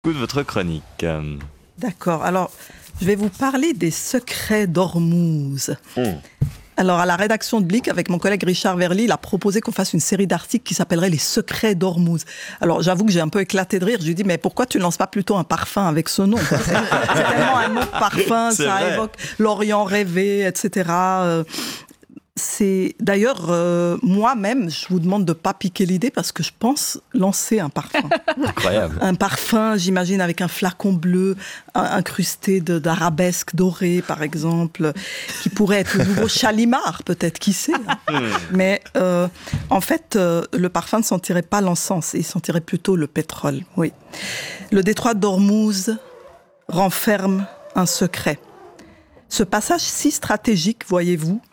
Écoute votre chronique. D'accord, alors je vais vous parler des secrets d'Ormuz. Alors à la rédaction de Blick, avec mon collègue Richard Verly, il a proposé qu'on fasse une série d'articles qui s'appellerait Les secrets d'Ormuz. Alors j'avoue que j'ai un peu éclaté de rire, je lui ai dit mais pourquoi tu ne lances pas plutôt un parfum avec ce nom? C'est tellement un nom de parfum, C'est ça vrai. évoque l'Orient rêvé, etc. C'est d'ailleurs moi-même, je vous demande de pas piquer l'idée parce que je pense lancer un parfum. Incroyable. Un parfum, j'imagine, avec un flacon bleu incrusté d'arabesques dorées, par exemple, qui pourrait être le nouveau Chalimar, peut-être, qui sait. Mais en fait, le parfum ne sentirait pas l'encens, il sentirait plutôt le pétrole. Oui. Le détroit d'Ormuz renferme un secret. Ce passage si stratégique, voyez-vous,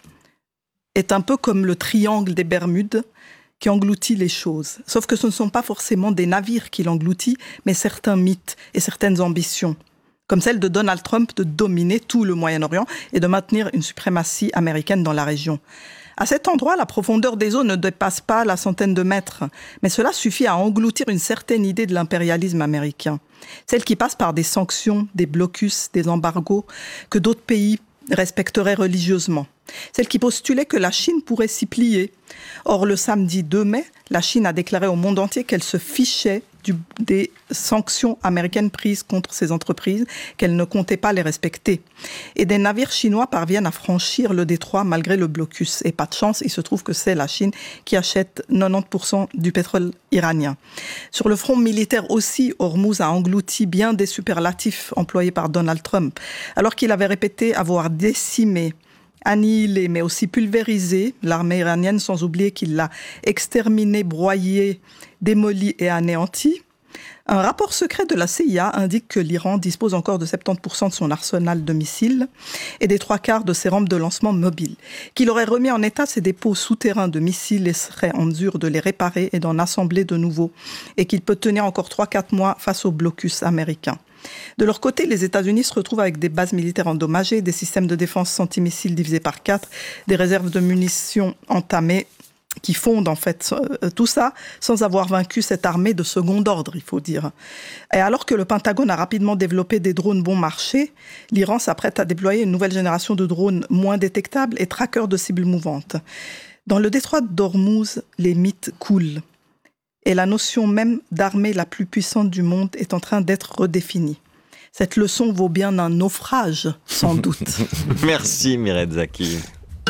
est un peu comme le triangle des Bermudes qui engloutit les choses. Sauf que ce ne sont pas forcément des navires qui l'engloutit, mais certains mythes et certaines ambitions, comme celle de Donald Trump de dominer tout le Moyen-Orient et de maintenir une suprématie américaine dans la région. À cet endroit, la profondeur des eaux ne dépasse pas la centaine de mètres, mais cela suffit à engloutir une certaine idée de l'impérialisme américain. Celle qui passe par des sanctions, des blocus, des embargos que d'autres pays respecteraient religieusement. Celle qui postulait que la Chine pourrait s'y plier. Or, le samedi 2 mai, la Chine a déclaré au monde entier qu'elle se fichait des sanctions américaines prises contre ces entreprises, qu'elle ne comptait pas les respecter. Et des navires chinois parviennent à franchir le détroit malgré le blocus. Et pas de chance, il se trouve que c'est la Chine qui achète 90% du pétrole iranien. Sur le front militaire aussi, Ormuz a englouti bien des superlatifs employés par Donald Trump, alors qu'il avait répété avoir décimé, annihilé, mais aussi pulvérisé l'armée iranienne, sans oublier qu'il l'a exterminée, broyée, démolie et anéantie. Un rapport secret de la CIA indique que l'Iran dispose encore de 70% de son arsenal de missiles et des 3/4 de ses rampes de lancement mobiles. Qu'il aurait remis en état ses dépôts souterrains de missiles et serait en mesure de les réparer et d'en assembler de nouveaux. Et qu'il peut tenir encore 3-4 mois face au blocus américain. De leur côté, les États-Unis se retrouvent avec des bases militaires endommagées, des systèmes de défense anti-missiles divisés par 4, des réserves de munitions entamées, qui fondent en fait tout ça sans avoir vaincu cette armée de second ordre, il faut dire. Et alors que le Pentagone a rapidement développé des drones bon marché, l'Iran s'apprête à déployer une nouvelle génération de drones moins détectables et traqueurs de cibles mouvantes. Dans le détroit d'Ormuz, les mythes coulent. Et la notion même d'armée la plus puissante du monde est en train d'être redéfinie. Cette leçon vaut bien un naufrage, sans doute. Merci Mireille Zaki.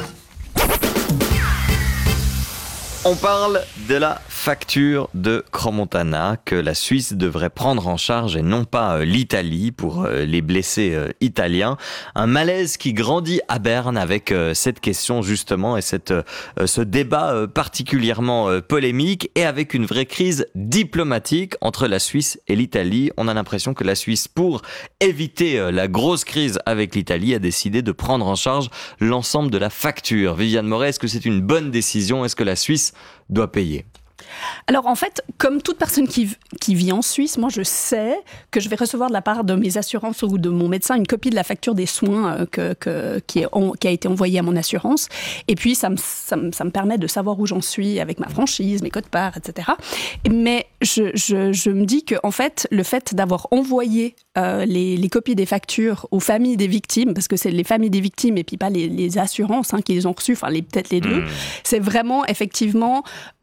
On parle de la facture de Crans-Montana que la Suisse devrait prendre en charge et non pas l'Italie pour les blessés italiens. Un malaise qui grandit à Berne avec cette question justement et ce débat particulièrement polémique et avec une vraie crise diplomatique entre la Suisse et l'Italie. On a l'impression que la Suisse, pour éviter la grosse crise avec l'Italie, a décidé de prendre en charge l'ensemble de la facture. Viviane Moret, est-ce que c'est une bonne décision? Est-ce que la Suisse doit payer? Alors en fait, comme toute personne qui vit en Suisse, moi je sais que je vais recevoir de la part de mes assurances ou de mon médecin une copie de la facture des soins qui a été envoyée à mon assurance. Et puis ça me permet de savoir où j'en suis avec ma franchise, mes codes-parts, etc. Mais je me dis que en fait, le fait d'avoir envoyé les copies des factures aux familles des victimes, parce que c'est les familles des victimes et puis pas les assurances qui les ont reçues, enfin peut-être les deux, c'est vraiment effectivement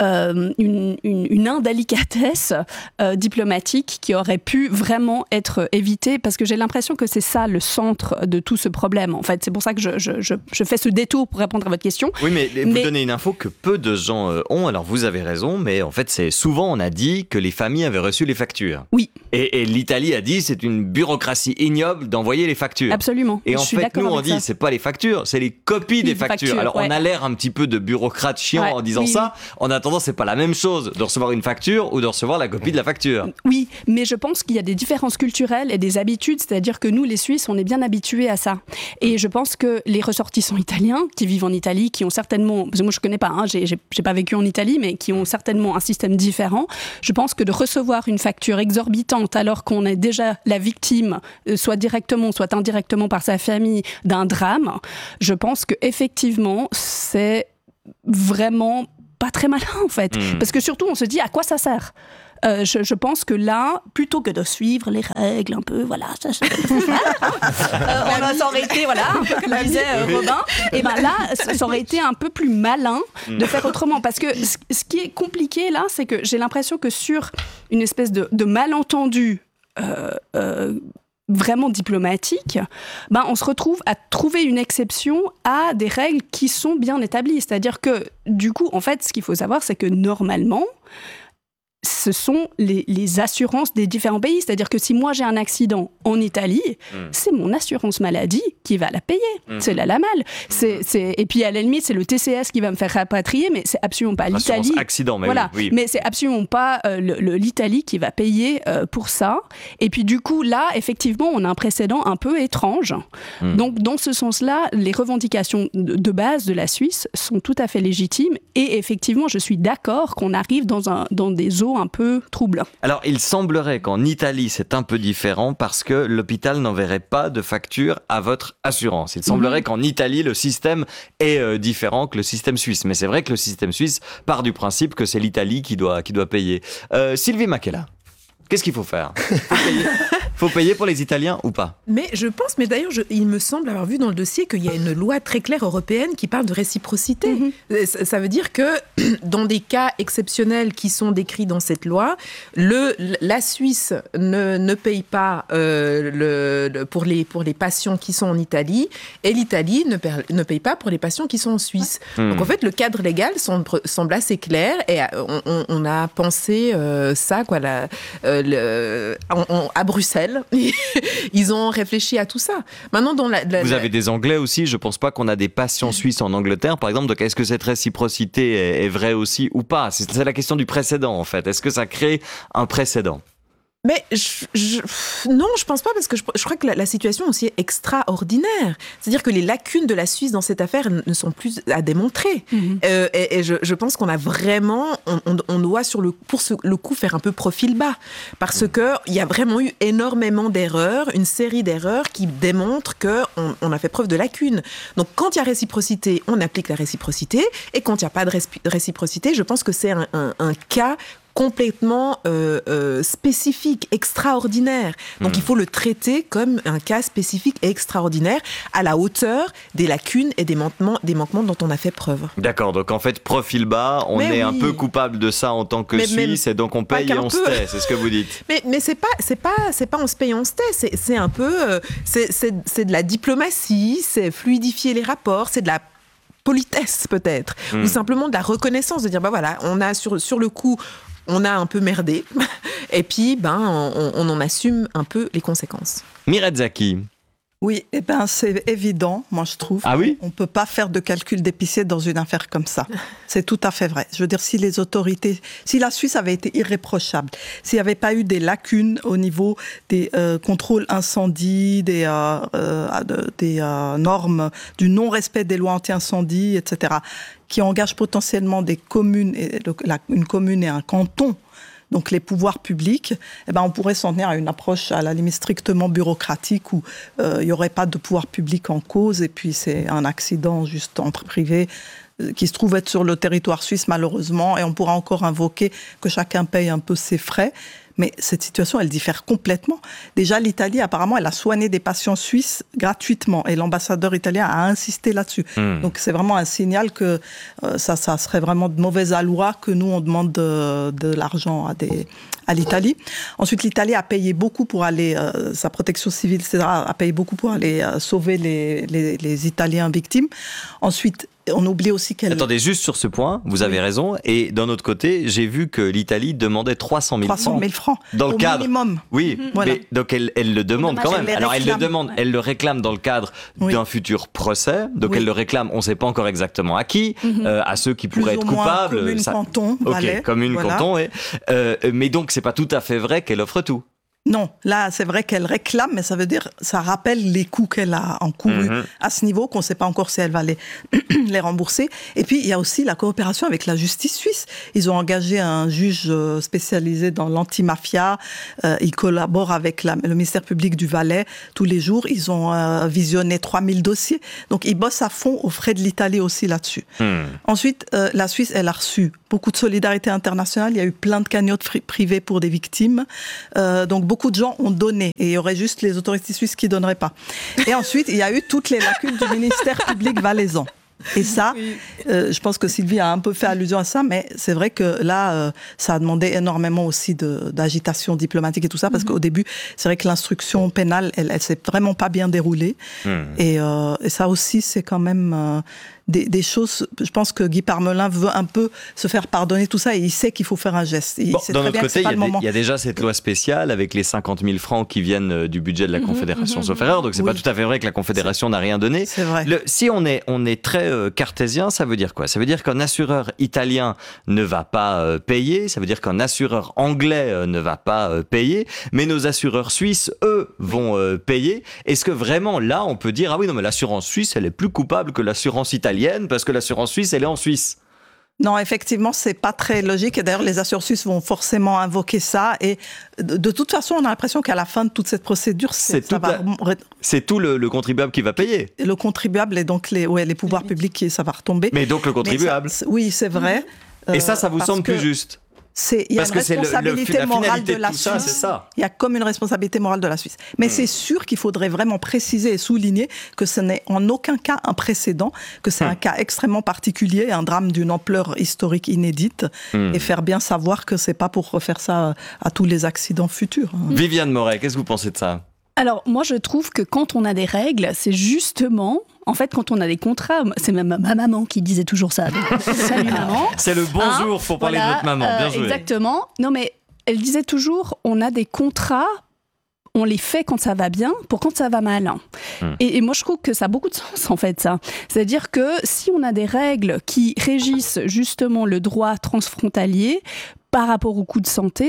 une indélicatesse diplomatique qui aurait pu vraiment être évitée, parce que j'ai l'impression que c'est ça le centre de tout ce problème. En fait, c'est pour ça que je fais ce détour pour répondre à votre question. Oui, mais vous donnez une info que peu de gens ont. Alors vous avez raison, mais en fait, c'est souvent on a dit que les familles avaient reçu les factures. Oui. Et l'Italie a dit c'est une bureaucratie ignoble d'envoyer les factures. Absolument. Et en fait, nous on dit c'est pas les factures, c'est les copies des factures. Alors on a l'air un petit peu de bureaucrate chiant en disant ça. En attendant, c'est pas la même chose de recevoir une facture ou de recevoir la copie de la facture. Oui, mais je pense qu'il y a des différences culturelles et des habitudes, c'est-à-dire que nous, les Suisses, on est bien habitués à ça. Et je pense que les ressortissants italiens qui vivent en Italie, qui ont certainement, parce que moi je connais pas, j'ai pas vécu en Italie, mais qui ont certainement un système différent, je pense que de recevoir une facture exorbitante alors qu'on est déjà la victime, soit directement, soit indirectement par sa famille, d'un drame, je pense qu'effectivement, c'est vraiment pas très malin en fait. Parce que surtout on se dit à quoi ça sert ? je pense que là, plutôt que de suivre les règles un peu, voilà, ça aurait été, voilà, un peu comme disait Robin, et ben là, ça aurait été un peu plus malin de faire autrement. Parce que ce qui est compliqué là, c'est que j'ai l'impression que sur une espèce de malentendu vraiment diplomatique, on se retrouve à trouver une exception à des règles qui sont bien établies. C'est-à-dire que, du coup, en fait, ce qu'il faut savoir, c'est que normalement, ce sont les assurances des différents pays. C'est-à-dire que si moi j'ai un accident en Italie, c'est mon assurance maladie qui va la payer. C'est la LAMAL. Et puis à la limite, c'est le TCS qui va me faire rapatrier, mais c'est absolument pas l'Italie. Accident, mais voilà. oui. Mais c'est absolument pas l'Italie qui va payer pour ça. Et puis du coup, là, effectivement, on a un précédent un peu étrange. Donc dans ce sens-là, les revendications de base de la Suisse sont tout à fait légitimes. Et effectivement, je suis d'accord qu'on arrive dans des eaux un peu troublants. Alors, il semblerait qu'en Italie, c'est un peu différent parce que l'hôpital n'enverrait pas de facture à votre assurance. Il semblerait qu'en Italie, le système est différent que le système suisse. Mais c'est vrai que le système suisse part du principe que c'est l'Italie qui doit payer. Sylvie Makela, qu'est-ce qu'il faut faire ? Faut payer pour les Italiens ou pas ? Mais je pense, mais d'ailleurs, il me semble avoir vu dans le dossier qu'il y a une loi très claire européenne qui parle de réciprocité. Ça veut dire que dans des cas exceptionnels qui sont décrits dans cette loi, la Suisse ne paye pas pour les patients qui sont en Italie et l'Italie ne paye pas pour les patients qui sont en Suisse. Donc en fait, le cadre légal semble assez clair et on a pensé ça, quoi, à Bruxelles. Ils ont réfléchi à tout ça. Maintenant, vous avez des Anglais aussi. Je ne pense pas qu'on a des patients suisses en Angleterre, par exemple. Donc, est-ce que cette réciprocité est vraie aussi ou pas ? C'est la question du précédent, en fait. Est-ce que ça crée un précédent ? Mais non, je pense pas, parce que je crois que la situation aussi est extraordinaire. C'est-à-dire que les lacunes de la Suisse dans cette affaire ne sont plus à démontrer. Et je pense qu'on a vraiment, on doit pour le coup faire un peu profil bas, parce que il y a vraiment eu énormément d'erreurs, une série d'erreurs qui démontrent que on a fait preuve de lacunes. Donc quand il y a réciprocité, on applique la réciprocité, et quand il n'y a pas de réciprocité, je pense que c'est un cas complètement spécifique, extraordinaire. Donc il faut le traiter comme un cas spécifique et extraordinaire, à la hauteur des lacunes et des manquements dont on a fait preuve. D'accord, donc en fait, profil bas, on est un peu coupable de ça en tant que Suisse, et donc on paye et on se tait, c'est ce que vous dites. Mais c'est pas on se paye et on se tait, c'est un peu, c'est de la diplomatie, c'est fluidifier les rapports, c'est de la politesse peut-être, ou simplement de la reconnaissance, de dire voilà, on a sur le coup, on a un peu merdé, et puis on en assume un peu les conséquences. Mireille Zaki. Oui, c'est évident, moi je trouve. Ah oui ? On ne peut pas faire de calcul d'épicier dans une affaire comme ça. C'est tout à fait vrai. Je veux dire, si la Suisse avait été irréprochable, s'il n'y avait pas eu des lacunes au niveau des contrôles incendie, des normes, du non-respect des lois anti-incendie, etc., qui engagent potentiellement des communes, une commune et un canton, donc les pouvoirs publics, on pourrait s'en tenir à une approche à la limite strictement bureaucratique où il n'y aurait pas de pouvoir public en cause, et puis c'est un accident juste entre privés qui se trouve être sur le territoire suisse malheureusement, et on pourra encore invoquer que chacun paye un peu ses frais. Mais cette situation, elle diffère complètement. Déjà, l'Italie, apparemment, elle a soigné des patients suisses gratuitement. Et l'ambassadeur italien a insisté là-dessus. Donc, c'est vraiment un signal que ça serait vraiment de mauvaise loi que nous, on demande de l'argent à l'Italie. Ensuite, l'Italie a payé beaucoup pour aller, sa protection civile, etc., a payé beaucoup pour aller sauver les Italiens victimes. Ensuite, on oublie aussi qu'elle... Attendez, juste sur ce point, vous avez raison. Et d'un autre côté, j'ai vu que l'Italie demandait 300 000 francs. Dans le cadre. Minimum. Oui, voilà. Mais donc elle le demande quand même. Alors elle le demande, elle le réclame dans le cadre d'un futur procès. Donc elle le réclame, on ne sait pas encore exactement à qui, à ceux qui pourraient être coupables. Commune, canton, Valais. Commune, canton. Mais donc c'est pas tout à fait vrai qu'elle offre tout. Non, là, c'est vrai qu'elle réclame, mais ça veut dire, ça rappelle les coûts qu'elle a encourus à ce niveau, qu'on ne sait pas encore si elle va les rembourser. Et puis, il y a aussi la coopération avec la justice suisse. Ils ont engagé un juge spécialisé dans l'antimafia. Ils collaborent avec le ministère public du Valais tous les jours. Ils ont visionné 3000 dossiers. Donc, ils bossent à fond aux frais de l'Italie aussi là-dessus. Ensuite, la Suisse, elle a reçu beaucoup de solidarité internationale. Il y a eu plein de cagnottes privées pour des victimes. Donc, beaucoup de gens ont donné. Et il y aurait juste les autorités suisses qui ne donneraient pas. Et ensuite, il y a eu toutes les lacunes du ministère public valaisan. Et ça, je pense que Sylvie a un peu fait allusion à ça, mais c'est vrai que là, ça a demandé énormément aussi d'agitation diplomatique et tout ça, parce qu'au début, c'est vrai que l'instruction pénale, elle s'est vraiment pas bien déroulée. Et ça aussi, c'est quand même des choses. Je pense que Guy Parmelin veut un peu se faire pardonner tout ça, et il sait qu'il faut faire un geste. D'un autre côté, il y a déjà cette loi spéciale avec les 50 000 francs qui viennent du budget de la Confédération, sauf erreur. Donc c'est pas tout à fait vrai que la Confédération n'a rien donné. C'est vrai. Si on est très cartésien, ça veut dire quoi? Ça veut dire qu'un assureur italien ne va pas payer, ça veut dire qu'un assureur anglais ne va pas payer, mais nos assureurs suisses, eux, vont payer. Est-ce que vraiment là, on peut dire, ah oui, non, mais l'assurance suisse, elle est plus coupable que l'assurance italienne parce que l'assurance suisse, elle est en Suisse? Non, effectivement, c'est pas très logique. Et d'ailleurs, les assureurs suisses vont forcément invoquer ça. Et de toute façon, on a l'impression qu'à la fin de toute cette procédure, c'est tout le contribuable qui va payer. Le contribuable et donc les pouvoirs publics, ça va retomber. Mais donc le contribuable. Oui, c'est vrai. Et ça vous semble plus juste? Il y a une responsabilité morale de la Suisse. C'est ça. Il y a comme une responsabilité morale de la Suisse. Mais c'est sûr qu'il faudrait vraiment préciser et souligner que ce n'est en aucun cas un précédent, que c'est un cas extrêmement particulier, un drame d'une ampleur historique inédite, et faire bien savoir que c'est pas pour refaire ça à tous les accidents futurs. Viviane Moret, qu'est-ce que vous pensez de ça? Alors, moi, je trouve que quand on a des règles, c'est justement... En fait, quand on a des contrats, c'est même ma maman qui disait toujours ça. Donc, salut maman. C'est le bonjour pour parler de votre maman. Bien joué. Exactement. Non, mais elle disait toujours, on a des contrats, on les fait quand ça va bien, pour quand ça va mal. Et moi, je trouve que ça a beaucoup de sens, en fait, ça. C'est-à-dire que si on a des règles qui régissent justement le droit transfrontalier par rapport aux coûts de santé,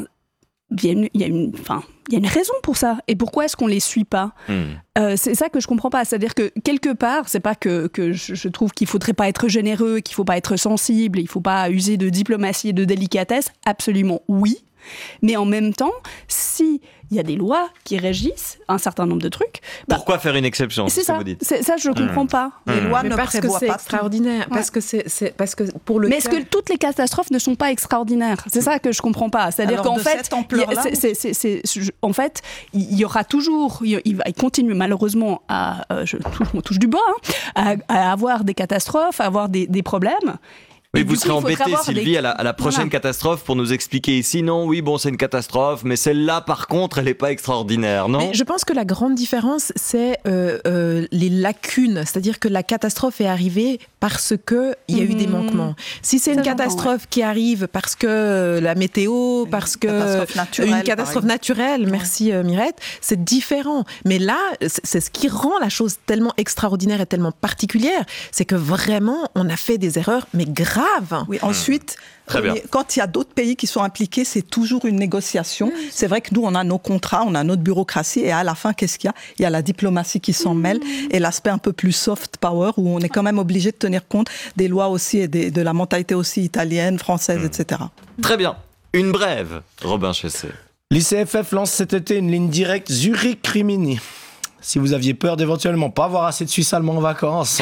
il y a une raison pour ça. Et pourquoi est-ce qu'on les suit pas? C'est ça que je comprends pas. C'est-à-dire que quelque part, c'est pas que je trouve qu'il faudrait pas être généreux, qu'il faut pas être sensible, il faut pas user de diplomatie et de délicatesse. Absolument oui. Mais en même temps, si il y a des lois qui régissent un certain nombre de trucs. Pourquoi faire une exception? C'est ça. Vous dites. Ça, je ne comprends pas. Les lois ne prévoient pas extraordinaire. Parce que pour le. Mais est-ce que toutes les catastrophes ne sont pas extraordinaires? C'est ça que je comprends pas. C'est-à-dire qu'en fait, en fait, il y aura toujours, il va continuer malheureusement à, je touche du bois, à avoir des catastrophes, à avoir des problèmes. Oui, vous serez embêté, Sylvie, à la prochaine catastrophe pour nous expliquer ici, non, oui, bon, c'est une catastrophe, mais celle-là, par contre, elle n'est pas extraordinaire, non? Mais je pense que la grande différence, c'est les lacunes. C'est-à-dire que la catastrophe est arrivée parce qu'il y a eu des manquements. Si c'est une catastrophe qui arrive parce que la météo, parce que une catastrophe naturelle, merci Mirette, c'est différent. Mais là, c'est ce qui rend la chose tellement extraordinaire et tellement particulière, c'est que vraiment, on a fait des erreurs, mais graves. Oui, ensuite, quand il y a d'autres pays qui sont impliqués, c'est toujours une négociation. C'est vrai que nous, on a nos contrats, on a notre bureaucratie, et à la fin, qu'est-ce qu'il y a? Il y a la diplomatie qui s'en mêle, et l'aspect un peu plus soft power, où on est quand même obligé de tenir compte des lois aussi, et de la mentalité aussi italienne, française, etc. Très bien. Une brève, Robin Chessé. L'ICFF lance cet été une ligne directe Zurich-Rimini. Si vous aviez peur d'éventuellement pas avoir assez de Suisses allemands en vacances...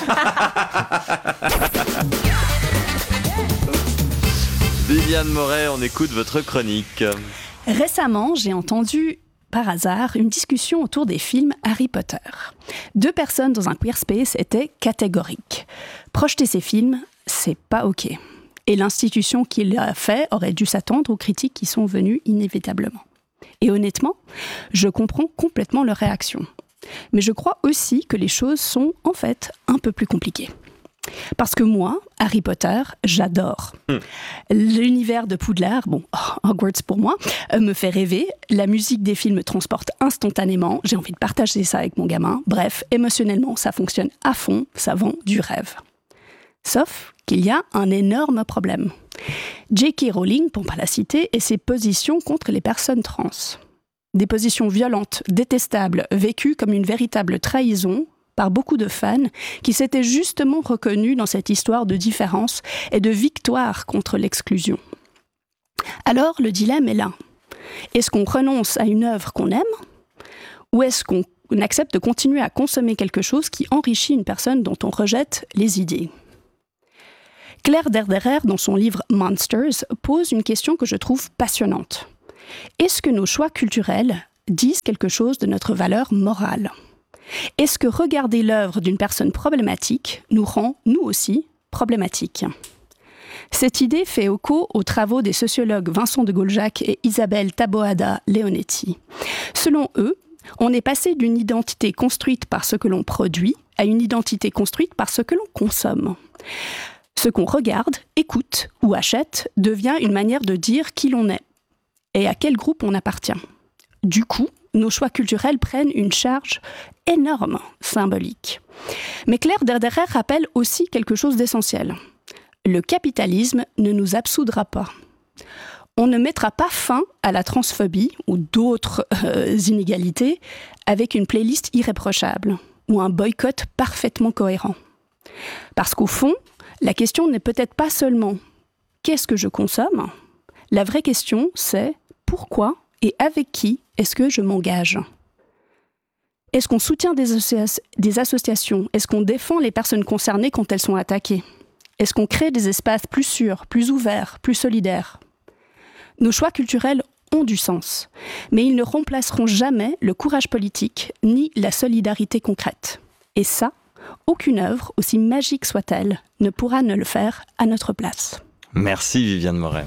Viviane Moret, on écoute votre chronique. Récemment, j'ai entendu par hasard une discussion autour des films Harry Potter. 2 personnes dans un queer space étaient catégoriques. Projeter ces films, c'est pas OK. Et l'institution qui l'a fait aurait dû s'attendre aux critiques qui sont venues inévitablement. Et honnêtement, je comprends complètement leur réaction. Mais je crois aussi que les choses sont en fait un peu plus compliquées. Parce que moi, Harry Potter, j'adore. L'univers de Poudlard, Hogwarts pour moi, me fait rêver. La musique des films me transporte instantanément. J'ai envie de partager ça avec mon gamin. Bref, émotionnellement, ça fonctionne à fond. Ça vend du rêve. Sauf qu'il y a un énorme problème. J.K. Rowling, pour ne pas la citer, et ses positions contre les personnes trans. Des positions violentes, détestables, vécues comme une véritable trahison par beaucoup de fans qui s'étaient justement reconnus dans cette histoire de différence et de victoire contre l'exclusion. Alors, le dilemme est là. Est-ce qu'on renonce à une œuvre qu'on aime ou est-ce qu'on accepte de continuer à consommer quelque chose qui enrichit une personne dont on rejette les idées ? Claire Derderer, dans son livre Monsters, pose une question que je trouve passionnante. Est-ce que nos choix culturels disent quelque chose de notre valeur morale ? Est-ce que regarder l'œuvre d'une personne problématique nous rend, nous aussi, problématiques ? Cette idée fait écho aux travaux des sociologues Vincent de Gauljac et Isabelle Taboada Leonetti. Selon eux, on est passé d'une identité construite par ce que l'on produit à une identité construite par ce que l'on consomme. Ce qu'on regarde, écoute ou achète devient une manière de dire qui l'on est et à quel groupe on appartient. Du coup, nos choix culturels prennent une charge énorme, symbolique. Mais Claire Derderer rappelle aussi quelque chose d'essentiel. Le capitalisme ne nous absoudra pas. On ne mettra pas fin à la transphobie ou d'autres inégalités avec une playlist irréprochable ou un boycott parfaitement cohérent. Parce qu'au fond, la question n'est peut-être pas seulement « qu'est-ce que je consomme ?», la vraie question, c'est « pourquoi et avec qui est-ce que je m'engage ?» Est-ce qu'on soutient des associations ? Est-ce qu'on défend les personnes concernées quand elles sont attaquées ? Est-ce qu'on crée des espaces plus sûrs, plus ouverts, plus solidaires ? Nos choix culturels ont du sens, mais ils ne remplaceront jamais le courage politique ni la solidarité concrète. Et ça, aucune œuvre, aussi magique soit-elle, ne pourra ne le faire à notre place. Merci Viviane Moret.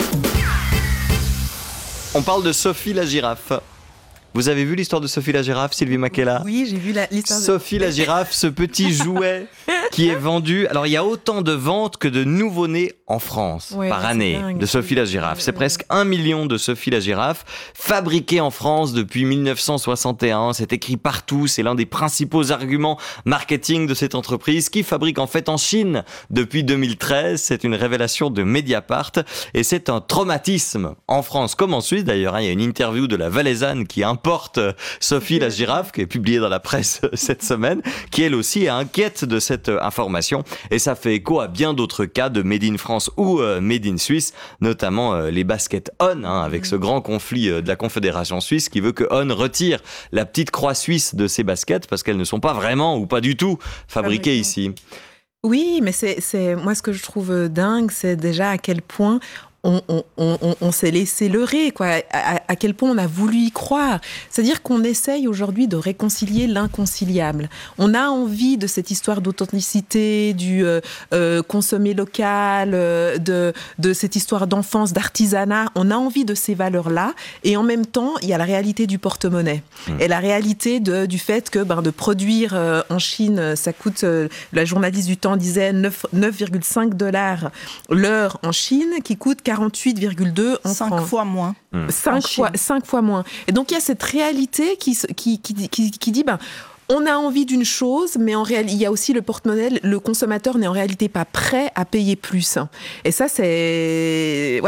On parle de Sophie la girafe. Vous avez vu l'histoire de Sophie la girafe, Sylvie Makela ? Oui, j'ai vu l'histoire de Sophie la girafe, ce petit jouet qui est vendu. Alors, il y a autant de ventes que de nouveau-nés en France par année de Sophie la girafe. C'est presque 1 million de Sophie la girafe fabriquées en France depuis 1961. C'est écrit partout. C'est l'un des principaux arguments marketing de cette entreprise qui fabrique en fait en Chine depuis 2013. C'est une révélation de Mediapart et c'est un traumatisme en France comme en Suisse. D'ailleurs, il y a une interview de la Valaisanne qui importe Sophie la girafe, qui est publiée dans la presse cette semaine, qui elle aussi est inquiète de cette information. Et ça fait écho à bien d'autres cas de Made in France ou Made in Suisse, notamment les baskets On, avec ce grand conflit de la Confédération suisse qui veut que On retire la petite croix suisse de ses baskets parce qu'elles ne sont pas vraiment ou pas du tout fabriquées ici. Oui, mais c'est moi ce que je trouve dingue, c'est déjà à quel point on s'est laissé leurrer, quoi. À quel point on a voulu y croire. C'est-à-dire qu'on essaye aujourd'hui de réconcilier l'inconciliable. On a envie de cette histoire d'authenticité, du consommer local, de cette histoire d'enfance, d'artisanat. On a envie de ces valeurs-là. Et en même temps, il y a la réalité du porte-monnaie. Et la réalité du fait que de produire en Chine, ça coûte, la journaliste du Temps disait 9,5$ l'heure en Chine, qui coûte 48,2 en 5 France. fois moins. 5 fois moins. Et donc, il y a cette réalité qui dit, on a envie d'une chose, mais en réalité, il y a aussi le porte-monnaie. Le consommateur n'est en réalité pas prêt à payer plus. Et ça, c'est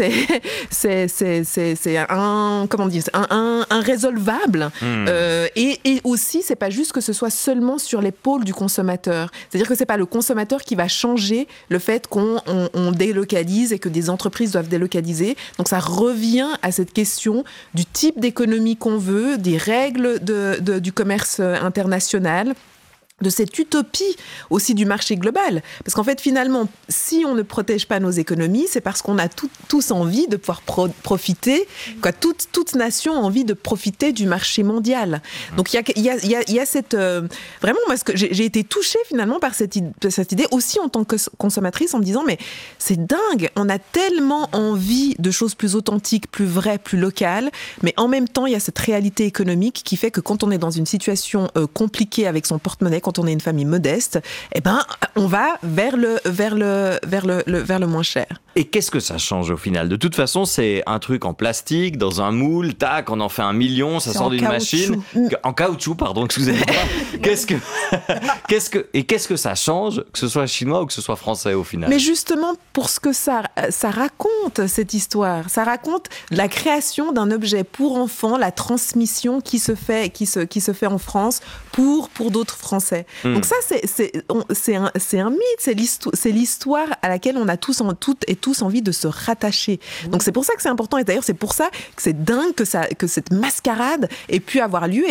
un résolvable. Et aussi, c'est pas juste que ce soit seulement sur l'épaule du consommateur. C'est-à-dire que c'est pas le consommateur qui va changer le fait qu'on délocalise et que des entreprises doivent délocaliser. Donc, ça revient à cette question du type d'économie qu'on veut, des règles du commerce international, de cette utopie aussi du marché global. Parce qu'en fait, finalement, si on ne protège pas nos économies, c'est parce qu'on a tous envie de pouvoir profiter, quoi, toute nation a envie de profiter du marché mondial. Donc, il y a cette... vraiment, moi, j'ai été touchée finalement par cette idée, aussi en tant que consommatrice, en me disant, mais c'est dingue, on a tellement envie de choses plus authentiques, plus vraies, plus locales, mais en même temps, il y a cette réalité économique qui fait que quand on est dans une situation compliquée avec son porte-monnaie, quand on est une famille modeste, on va vers le moins cher. Et qu'est-ce que ça change au final ? De toute façon, c'est un truc en plastique, dans un moule, tac, on en fait 1 million, ça sort d'une machine. En caoutchouc, pardon, excusez-moi. Qu'est-ce que ça change, que ce soit chinois ou que ce soit français au final ? Mais justement, pour ce que ça raconte, cette histoire, ça raconte la création d'un objet pour enfants, la transmission qui se fait en France pour d'autres Français. Donc ça, c'est un mythe, c'est l'histoire à laquelle on a tous envie de se rattacher. Donc c'est pour ça que c'est important, et d'ailleurs c'est pour ça que c'est dingue que cette mascarade ait pu avoir lieu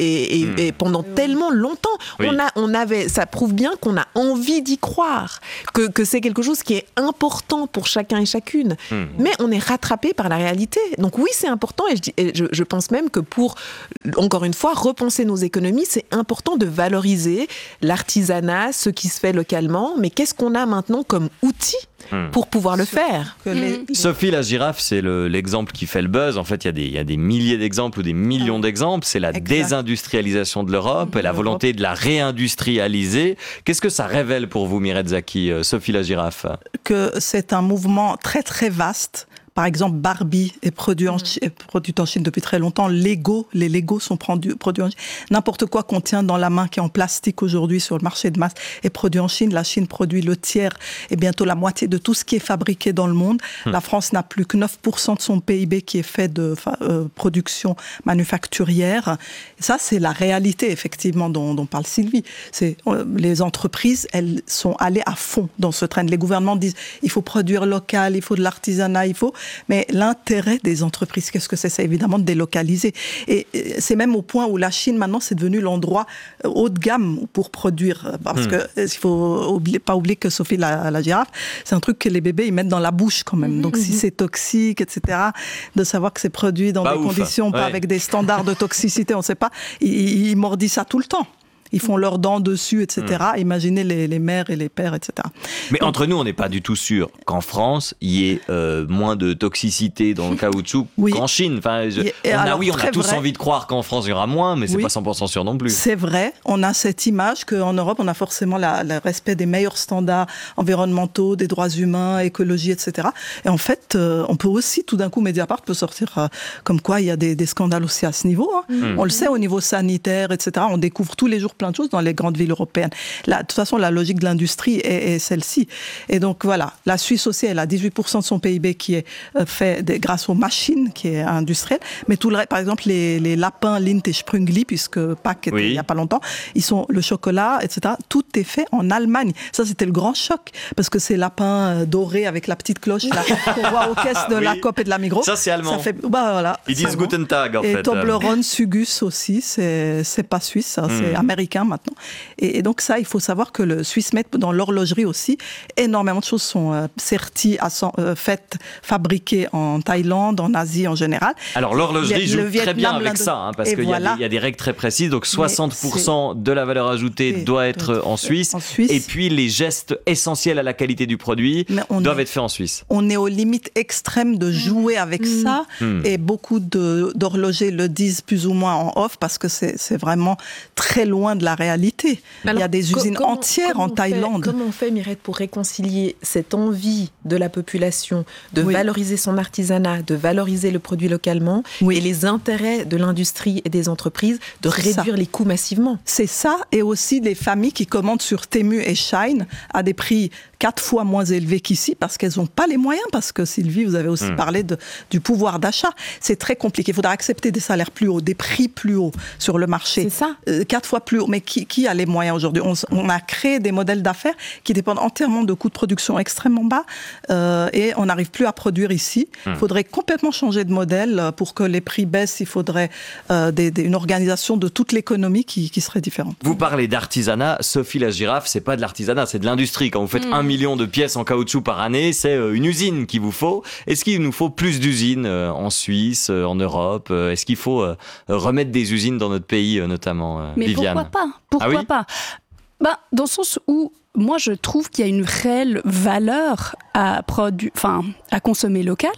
et pendant tellement longtemps. Oui. Ça prouve bien qu'on a envie d'y croire, que c'est quelque chose qui est important pour chacun et chacune. Mais on est rattrapé par la réalité. Donc oui, c'est important, et je pense même que pour, encore une fois, repenser nos économies, c'est important de valoriser l'artisanat, ce qui se fait localement, mais qu'est-ce qu'on a maintenant comme outil pour pouvoir le faire. Sophie la girafe, c'est l'exemple qui fait le buzz. En fait, il y a des milliers d'exemples ou des millions d'exemples. C'est la désindustrialisation de l'Europe et la volonté de la réindustrialiser. Qu'est-ce que ça révèle pour vous, Mireille Zaki, Sophie la girafe ? Que c'est un mouvement très très vaste. Par exemple, Barbie est produit en Chine depuis très longtemps. Les Lego sont produits en Chine. N'importe quoi qu'on tient dans la main qui est en plastique aujourd'hui sur le marché de masse est produit en Chine. La Chine produit le tiers et bientôt la moitié de tout ce qui est fabriqué dans le monde. La France n'a plus que 9% de son PIB qui est fait de production manufacturière. Et ça, c'est la réalité, effectivement, dont parle Sylvie. Les entreprises, elles sont allées à fond dans ce train. Les gouvernements disent il faut produire local, il faut de l'artisanat, mais l'intérêt des entreprises, qu'est-ce que c'est ? C'est évidemment de délocaliser. Et c'est même au point où la Chine, maintenant, c'est devenu l'endroit haut de gamme pour produire. Parce qu'il ne faut pas oublier que Sophie la girafe, c'est un truc que les bébés, ils mettent dans la bouche quand même. Donc si c'est toxique, etc., de savoir que c'est produit dans des conditions, pas avec des standards de toxicité, on ne sait pas, ils mordissent ça tout le temps. Ils font leurs dents dessus, etc. Imaginez les mères et les pères, etc. Mais entre nous, on n'est pas du tout sûr qu'en France, il y ait moins de toxicité dans le caoutchouc qu'en Chine. Enfin, on a tous envie de croire qu'en France, il y aura moins, mais c'est pas 100% sûr non plus. C'est vrai. On a cette image qu'en Europe, on a forcément le respect des meilleurs standards environnementaux, des droits humains, écologie, etc. Et en fait, on peut aussi, tout d'un coup, Mediapart peut sortir comme quoi il y a des scandales aussi à ce niveau. On le sait au niveau sanitaire, etc. On découvre tous les jours plein de choses dans les grandes villes européennes. De toute façon, la logique de l'industrie est celle-ci. Et donc voilà, la Suisse aussi, elle a 18% de son PIB qui est fait grâce aux machines, qui est industrielle. Mais tout le reste, par exemple, les lapins Lindt et Sprüngli, puisque Pâques était il n'y a pas longtemps, le chocolat, etc. Tout est fait en Allemagne. Ça, c'était le grand choc, parce que ces lapins dorés avec la petite cloche là, qu'on voit aux caisses de la Coop et de la Migros. Ça, c'est allemand. Voilà, ils disent Guten Tag, en fait. Et Toblerone, Sugus aussi, c'est pas suisse, c'est américain maintenant. Et donc ça, il faut savoir que le Swissmade, dans l'horlogerie aussi, énormément de choses sont faites, fabriquées en Thaïlande, en Asie en général. Alors l'horlogerie joue très bien avec ça, parce qu'il y a des règles très précises. Donc 60% de la valeur ajoutée doit être en Suisse. Et puis les gestes essentiels à la qualité du produit doivent être faits en Suisse. On est aux limites extrêmes de jouer avec ça. Et beaucoup d'horlogers le disent plus ou moins en off, parce que c'est vraiment très loin de la réalité. Alors, il y a des usines entières en Thaïlande. Comment on fait, Mireille, pour réconcilier cette envie de la population de valoriser son artisanat, de valoriser le produit localement, et les intérêts de l'industrie et des entreprises de réduire les coûts massivement? C'est ça, et aussi les familles qui commandent sur Temu et Shein à des prix 4 fois moins élevés qu'ici, parce qu'elles n'ont pas les moyens, parce que Sylvie, vous avez aussi parlé du pouvoir d'achat. C'est très compliqué. Il faudra accepter des salaires plus hauts, des prix plus hauts sur le marché. C'est ça. 4 fois plus haut. Mais qui a les moyens aujourd'hui ? On a créé des modèles d'affaires qui dépendent entièrement de coûts de production extrêmement bas, et on n'arrive plus à produire ici. Il faudrait complètement changer de modèle pour que les prix baissent. Il faudrait une organisation de toute l'économie qui serait différente. Vous parlez d'artisanat. Sophie la girafe, c'est pas de l'artisanat, c'est de l'industrie. Quand vous faites 1 million de pièces en caoutchouc par année, c'est une usine qu'il vous faut. Est-ce qu'il nous faut plus d'usines en Suisse, en Europe ? Est-ce qu'il faut remettre des usines dans notre pays, notamment, Mais Viviane ? pourquoi pas ? Pourquoi pas ? Dans le sens où moi, je trouve qu'il y a une réelle valeur à consommer local.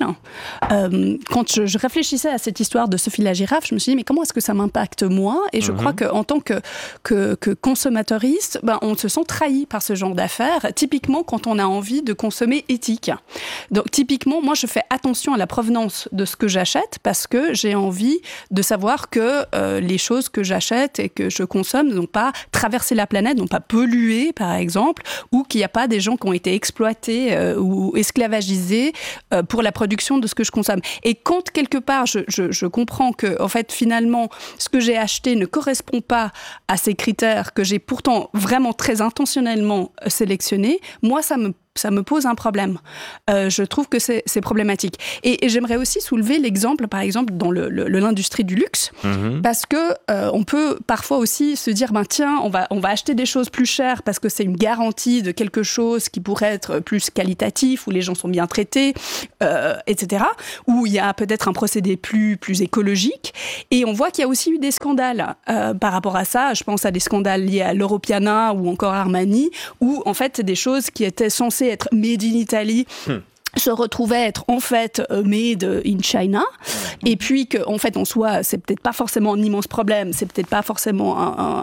Quand je réfléchissais à cette histoire de Sophie la girafe, je me suis dit, mais comment est-ce que ça m'impacte moi ? Et je crois qu'en tant que consommateuriste, on se sent trahi par ce genre d'affaires, typiquement quand on a envie de consommer éthique. Donc, typiquement, moi, je fais attention à la provenance de ce que j'achète parce que j'ai envie de savoir que les choses que j'achète et que je consomme n'ont pas traversé la planète, n'ont pas pollué, par exemple, ou qu'il n'y a pas des gens qui ont été exploités ou esclavagisés pour la production de ce que je consomme. Et quand, quelque part, je comprends que, en fait, finalement, ce que j'ai acheté ne correspond pas à ces critères que j'ai pourtant vraiment très intentionnellement sélectionnés, moi, ça me pose un problème. Je trouve que c'est problématique. Et j'aimerais aussi soulever l'exemple, par exemple, dans l'industrie du luxe, parce que on peut parfois aussi se dire, tiens, on va acheter des choses plus chères parce que c'est une garantie de quelque chose qui pourrait être plus qualitatif, où les gens sont bien traités, etc., où il y a peut-être un procédé plus écologique. Et on voit qu'il y a aussi eu des scandales par rapport à ça. Je pense à des scandales liés à l'Europiana ou encore Armani, où en fait, c'est des choses qui étaient censées être made in Italy se retrouvaient être en fait made in China, et puis qu'en fait en soi c'est peut-être pas forcément un immense problème, c'est peut-être pas forcément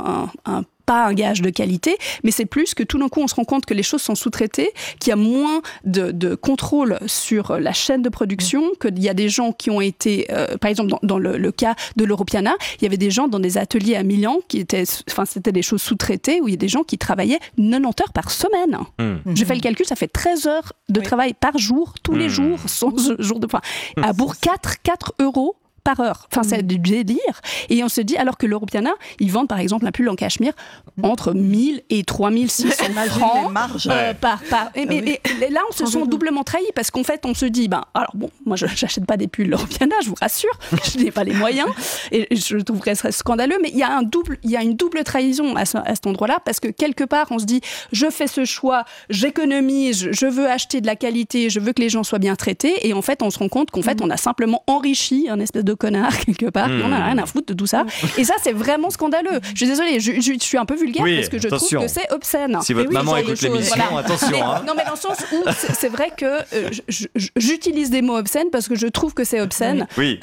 pas un gage de qualité, mais c'est plus que tout d'un coup on se rend compte que les choses sont sous-traitées, qu'il y a moins de contrôle sur la chaîne de production, qu'il y a des gens qui ont été, par exemple dans le cas de l'Europiana, il y avait des gens dans des ateliers à Milan c'était des choses sous-traitées où il y a des gens qui travaillaient 90 heures par semaine. J'ai fait le calcul, ça fait 13 heures de travail par jour, tous les jours, sans jour de... à Bourg, 4 euros par heure. C'est du délire. Et on se dit, alors que l'Europiana, ils vendent par exemple un pull en cachemire entre 1000 et 3600 francs par. Et là, on se sent doublement trahi parce qu'en fait, on se dit, alors bon, moi, je n'achète pas des pulls l'Europiana, je vous rassure, je n'ai pas les moyens et je trouverais ça scandaleux, mais il y a une double trahison à cet endroit-là parce que quelque part, on se dit, je fais ce choix, j'économise, je veux acheter de la qualité, je veux que les gens soient bien traités, et en fait, on se rend compte qu'en fait, on a simplement enrichi un espèce de connard quelque part, on n'a rien à foutre de tout ça. Et ça, c'est vraiment scandaleux. Je suis désolée, je suis un peu vulgaire parce que je trouve que c'est obscène. Si votre maman écoute l'émission, attention. Non, mais dans le sens où c'est vrai que j'utilise des mots obscènes parce que je trouve que c'est obscène,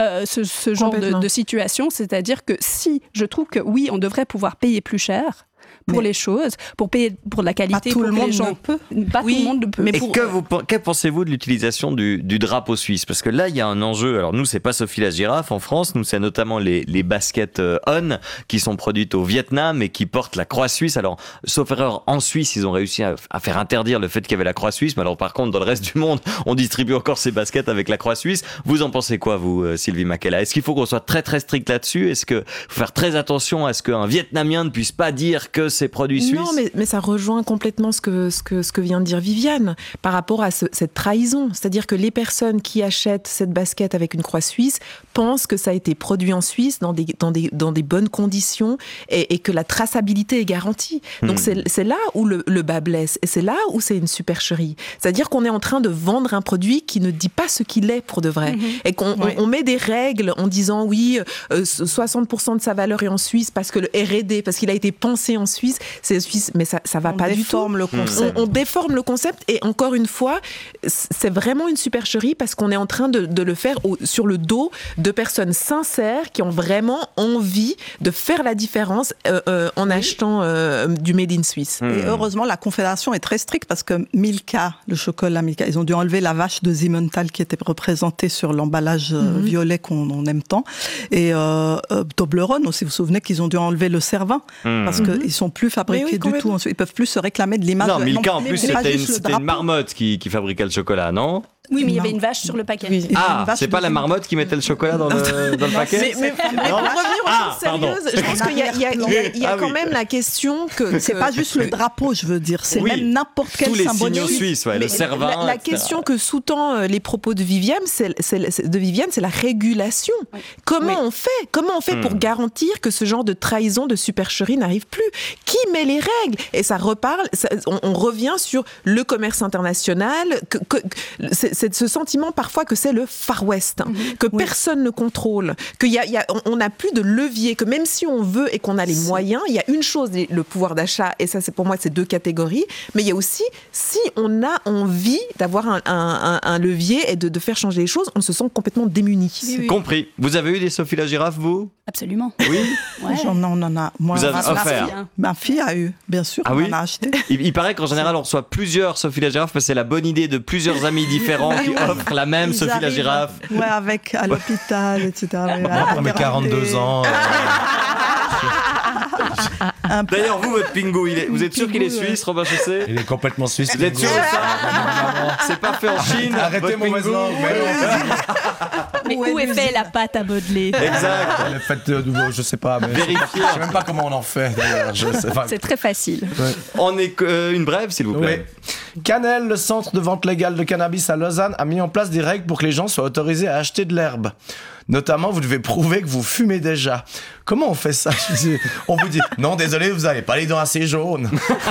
ce genre de situation. C'est-à-dire que si je trouve que oui, on devrait pouvoir payer plus cher pour les choses, pour payer pour la qualité, pas tout pour le que monde les gens... ne peut. Pas tout le monde ne peut. Mais que pensez-vous de l'utilisation du drapeau suisse ? Parce que là, il y a un enjeu. Alors nous, c'est pas Sophie la girafe en France. Nous, c'est notamment les baskets On qui sont produites au Vietnam et qui portent la croix suisse. Alors, sauf erreur, en Suisse, ils ont réussi à faire interdire le fait qu'il y avait la croix suisse. Mais alors, par contre, dans le reste du monde, on distribue encore ces baskets avec la croix suisse. Vous en pensez quoi, vous, Sylvie Makela ? Est-ce qu'il faut qu'on soit très très strict là-dessus ? Est-ce qu'il faut faire très attention à ce qu'un Vietnamien ne puisse pas dire que c'est produit suisse ? Non, mais ça rejoint complètement ce que vient de dire Viviane par rapport à cette trahison. C'est-à-dire que les personnes qui achètent cette basket avec une croix suisse pensent que ça a été produit en Suisse dans des bonnes conditions et que la traçabilité est garantie. Donc c'est là où le bas blesse et c'est là où c'est une supercherie. C'est-à-dire qu'on est en train de vendre un produit qui ne dit pas ce qu'il est pour de vrai. Et qu'on met des règles en disant 60% de sa valeur est en Suisse parce que le R&D, parce qu'il a été pensé en Suisse, c'est Suisse, mais ça va pas du tout. On déforme le concept et encore une fois, c'est vraiment une supercherie parce qu'on est en train de le faire sur le dos de personnes sincères qui ont vraiment envie de faire la différence en achetant du Made in Suisse. Et heureusement, la Confédération est très stricte parce que Milka, le chocolat Milka, ils ont dû enlever la vache de Simmental qui était représentée sur l'emballage violet qu'on aime tant. Et Toblerone aussi, vous vous souvenez qu'ils ont dû enlever le Cervin parce qu'ils sont plus fabriqués du tout. Ils peuvent plus se réclamer de l'image. Non, Milka, en plus, c'était une marmotte qui fabriquait le chocolat, non ? Oui, mais il y avait une vache sur le paquet. Oui. C'est pas la marmotte qui mettait le chocolat dans le paquet ? Mais pour revenir aux choses sérieuses, je pense qu'il y a quand même la question que... C'est pas juste le drapeau, je veux dire, c'est même n'importe quel symbole. Tous les signaux suisses, le Cervin, la question que sous-tend les propos de Viviane, c'est la régulation. Comment on fait pour garantir que ce genre de trahison, de supercherie n'arrive plus ? Qui met les règles ? Et ça reparle, on revient sur le commerce international, ce sentiment parfois que c'est le Far West, que personne ne contrôle, qu'on n'a plus de levier, que même si on veut et qu'on a les moyens, il y a une chose, le pouvoir d'achat, et ça c'est pour moi c'est 2 catégories, mais il y a aussi si on a envie d'avoir un levier et de faire changer les choses, on se sent complètement démuni. Oui. Compris. Vous avez eu des Sophie la girafe, vous ? Absolument. Oui. Ouais. On en a. Moi, vous avez offert. Ma fille a eu, bien sûr, on en a acheté. Il paraît qu'en général, on reçoit plusieurs Sophie la girafe, parce que c'est la bonne idée de plusieurs amis différents qui offrent la même Sophie la girafe. Ouais, avec à l'hôpital, etc. Moi, pour mes 42 ans... D'ailleurs, vous, votre Pingu, vous êtes sûr qu'il est suisse, Robin Chaussé ? Il est complètement suisse. Vous êtes sûr de ça ? C'est pas fait en Chine. Arrêtez mon langue. Mais où est fait la pâte à modeler ? Exact. Le fait de, je sais pas, mais Vérifiez. Je sais même pas comment on en fait d'ailleurs. C'est très facile. Ouais. On est une brève, s'il vous plaît. Oui. Canel, le centre de vente légale de cannabis à Lausanne, a mis en place des règles pour que les gens soient autorisés à acheter de l'herbe. Notamment, vous devez prouver que vous fumez déjà. Comment on fait ça ? On vous dit, non, désolé, vous n'avez pas les dents assez jaunes.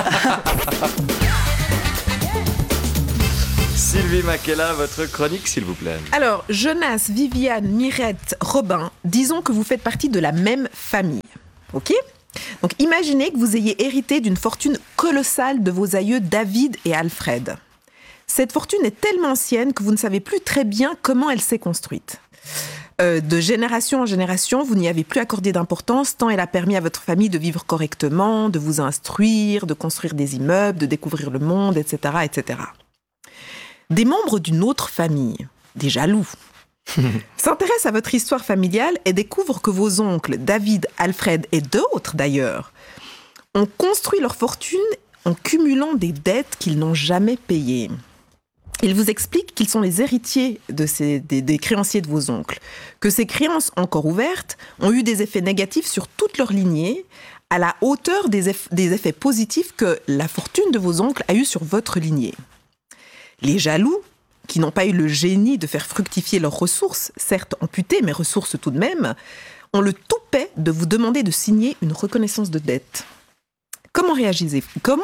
Sylvie Makela, votre chronique, s'il vous plaît. Alors, Jonas, Viviane, Mirette, Robin, disons que vous faites partie de la même famille. Ok ? Donc, imaginez que vous ayez hérité d'une fortune colossale de vos aïeux David et Alfred. Cette fortune est tellement ancienne que vous ne savez plus très bien comment elle s'est construite. De génération en génération, vous n'y avez plus accordé d'importance tant elle a permis à votre famille de vivre correctement, de vous instruire, de construire des immeubles, de découvrir le monde, etc., etc. Des membres d'une autre famille, des jaloux, s'intéressent à votre histoire familiale et découvrent que vos oncles, David, Alfred et d'autres d'ailleurs, ont construit leur fortune en cumulant des dettes qu'ils n'ont jamais payées. Ils vous expliquent qu'ils sont les héritiers des créanciers de vos oncles, que ces créances encore ouvertes ont eu des effets négatifs sur toute leur lignée, à la hauteur des effets positifs que la fortune de vos oncles a eu sur votre lignée. Les jaloux, qui n'ont pas eu le génie de faire fructifier leurs ressources, certes amputées, mais ressources tout de même, ont le toupet de vous demander de signer une reconnaissance de dette. Comment réagissez-vous ?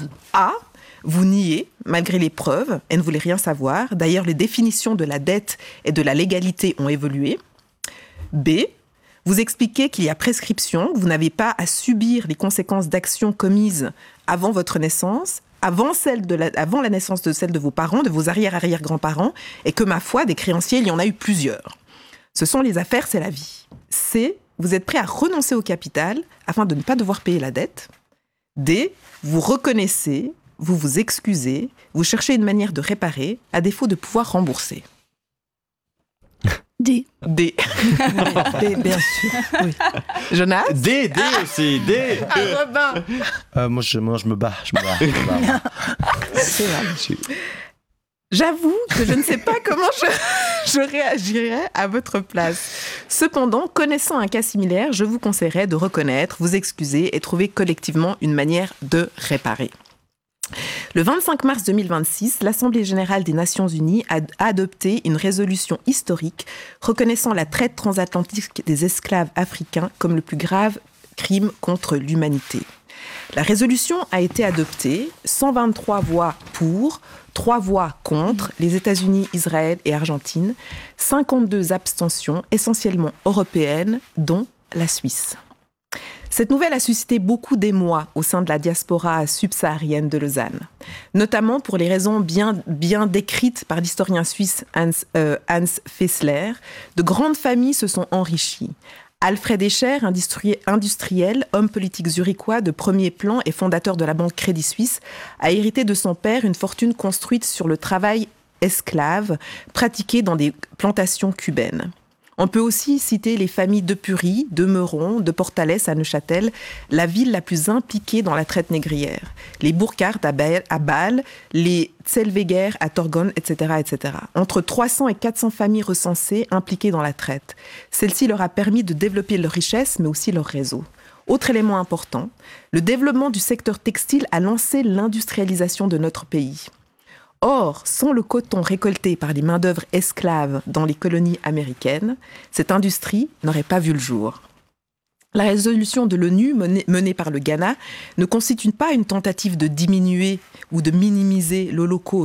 A. Vous niez, malgré les preuves, et ne voulez rien savoir. D'ailleurs, les définitions de la dette et de la légalité ont évolué. B. Vous expliquez qu'il y a prescription, que vous n'avez pas à subir les conséquences d'actions commises avant votre naissance, avant la naissance de celle de vos parents, de vos arrière-arrière-grands-parents, et que, ma foi, des créanciers, il y en a eu plusieurs. Ce sont les affaires, c'est la vie. C. Vous êtes prêt à renoncer au capital afin de ne pas devoir payer la dette. D. Vous reconnaissez, vous vous excusez, vous cherchez une manière de réparer, à défaut de pouvoir rembourser. D. D. D, bien sûr. Oui. Jonas ? D aussi, D. Robin ? Moi, je me bats. C'est vrai. J'avoue que je ne sais pas comment je réagirais à votre place. Cependant, connaissant un cas similaire, je vous conseillerais de reconnaître, vous excuser et trouver collectivement une manière de réparer. Le 25 mars 2026, l'Assemblée générale des Nations unies a adopté une résolution historique reconnaissant la traite transatlantique des esclaves africains comme le plus grave crime contre l'humanité. La résolution a été adoptée, 123 voix pour, 3 voix contre, les États-Unis, Israël et Argentine, 52 abstentions, essentiellement européennes, dont la Suisse. Cette nouvelle a suscité beaucoup d'émoi au sein de la diaspora subsaharienne de Lausanne, notamment pour les raisons bien décrites par l'historien suisse Hans Fessler. De grandes familles se sont enrichies. Alfred Escher, industriel, homme politique zurichois de premier plan et fondateur de la banque Crédit Suisse, a hérité de son père une fortune construite sur le travail esclave pratiqué dans des plantations cubaines. On peut aussi citer les familles de Purie, de Meuron, de Portales à Neuchâtel, la ville la plus impliquée dans la traite négrière. Les Burkhardt à Bâle, les Zellweger à Torgau, etc., etc. Entre 300 et 400 familles recensées impliquées dans la traite. Celle-ci leur a permis de développer leur richesse, mais aussi leur réseau. Autre élément important, le développement du secteur textile a lancé l'industrialisation de notre pays. Or, sans le coton récolté par les main-d'œuvre esclaves dans les colonies américaines, cette industrie n'aurait pas vu le jour. La résolution de l'ONU menée par le Ghana ne constitue pas une tentative de diminuer ou de minimiser l'Holocauste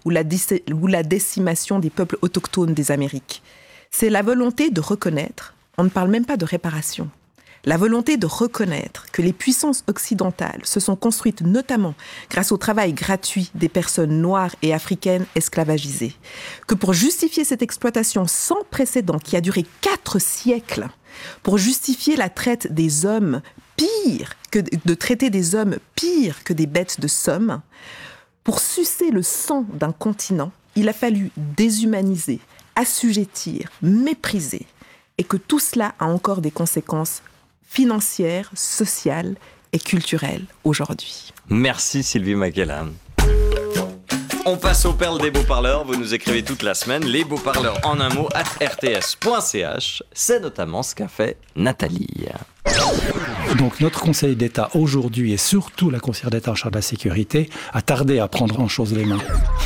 ou la décimation des peuples autochtones des Amériques. C'est la volonté de reconnaître, on ne parle même pas de réparation, la volonté de reconnaître que les puissances occidentales se sont construites notamment grâce au travail gratuit des personnes noires et africaines esclavagisées. Que pour justifier cette exploitation sans précédent qui a duré 4 siècles, pour justifier la traite des hommes de traiter des hommes pire que des bêtes de somme, pour sucer le sang d'un continent, il a fallu déshumaniser, assujettir, mépriser, et que tout cela a encore des conséquences financières, sociales et culturelles aujourd'hui. Merci Sylvie Mackellan. On passe aux perles des beaux-parleurs. Vous nous écrivez toute la semaine les beaux-parleurs en un mot @rts.ch. C'est notamment ce qu'a fait Nathalie. Donc notre Conseil d'État aujourd'hui et surtout la conseillère d'État en charge de la sécurité a tardé à prendre en chose les mains.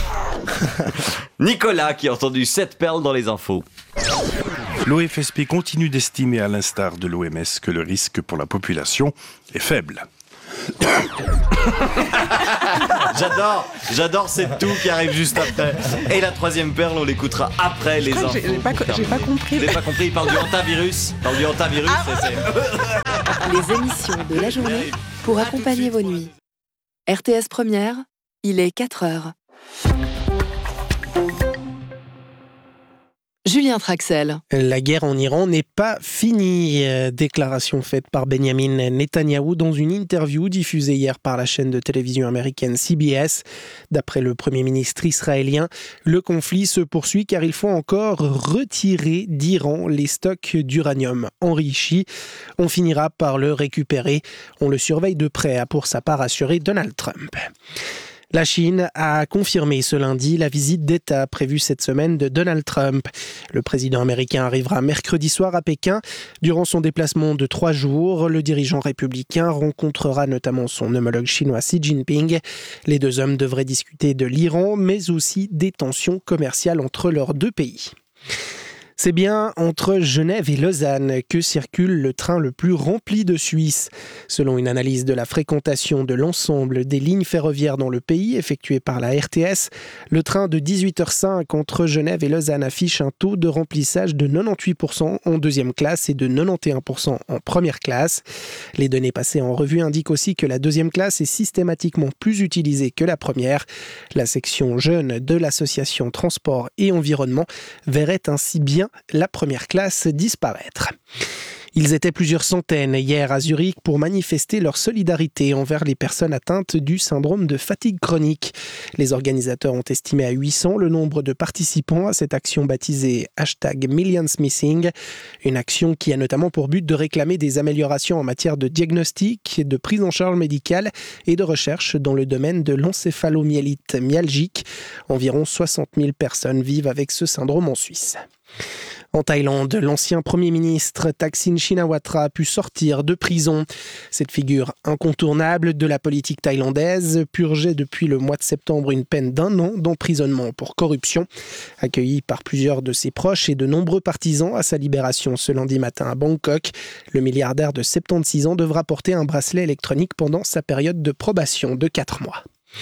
Nicolas qui a entendu 7 perles dans les infos. L'OFSP continue d'estimer, à l'instar de l'OMS, que le risque pour la population est faible. J'adore cette toux qui arrive juste après. Et la 3e perle, on l'écoutera après les infos. J'ai pas compris. Vous n'avez pas compris, il parle du hantavirus. Les émissions de la journée pour accompagner vos nuits. RTS Première, il est 4h. Julien Traxel. La guerre en Iran n'est pas finie. Déclaration faite par Benjamin Netanyahou dans une interview diffusée hier par la chaîne de télévision américaine CBS. D'après le Premier ministre israélien, le conflit se poursuit car il faut encore retirer d'Iran les stocks d'uranium enrichi. On finira par le récupérer. On le surveille de près, a pour sa part assuré Donald Trump. La Chine a confirmé ce lundi la visite d'État prévue cette semaine de Donald Trump. Le président américain arrivera mercredi soir à Pékin. Durant son déplacement de 3 jours, le dirigeant républicain rencontrera notamment son homologue chinois Xi Jinping. Les 2 hommes devraient discuter de l'Iran, mais aussi des tensions commerciales entre leurs 2 pays. C'est bien entre Genève et Lausanne que circule le train le plus rempli de Suisse. Selon une analyse de la fréquentation de l'ensemble des lignes ferroviaires dans le pays effectuée par la RTS, le train de 18h05 entre Genève et Lausanne affiche un taux de remplissage de 98% en 2e classe et de 91% en 1re classe. Les données passées en revue indiquent aussi que la 2e classe est systématiquement plus utilisée que la 1re. La section jeunes de l'association Transport et Environnement verrait ainsi bien la 1re classe disparaître. Ils étaient plusieurs centaines hier à Zurich pour manifester leur solidarité envers les personnes atteintes du syndrome de fatigue chronique. Les organisateurs ont estimé à 800 le nombre de participants à cette action baptisée #MillionsMissing, une action qui a notamment pour but de réclamer des améliorations en matière de diagnostic, de prise en charge médicale et de recherche dans le domaine de l'encéphalomyélite myalgique. Environ 60 000 personnes vivent avec ce syndrome en Suisse. En Thaïlande, l'ancien Premier ministre Thaksin Shinawatra a pu sortir de prison. Cette figure incontournable de la politique thaïlandaise purgeait depuis le mois de septembre une peine d'1 an d'emprisonnement pour corruption. Accueilli par plusieurs de ses proches et de nombreux partisans à sa libération ce lundi matin à Bangkok, le milliardaire de 76 ans devra porter un bracelet électronique pendant sa période de probation de 4 mois.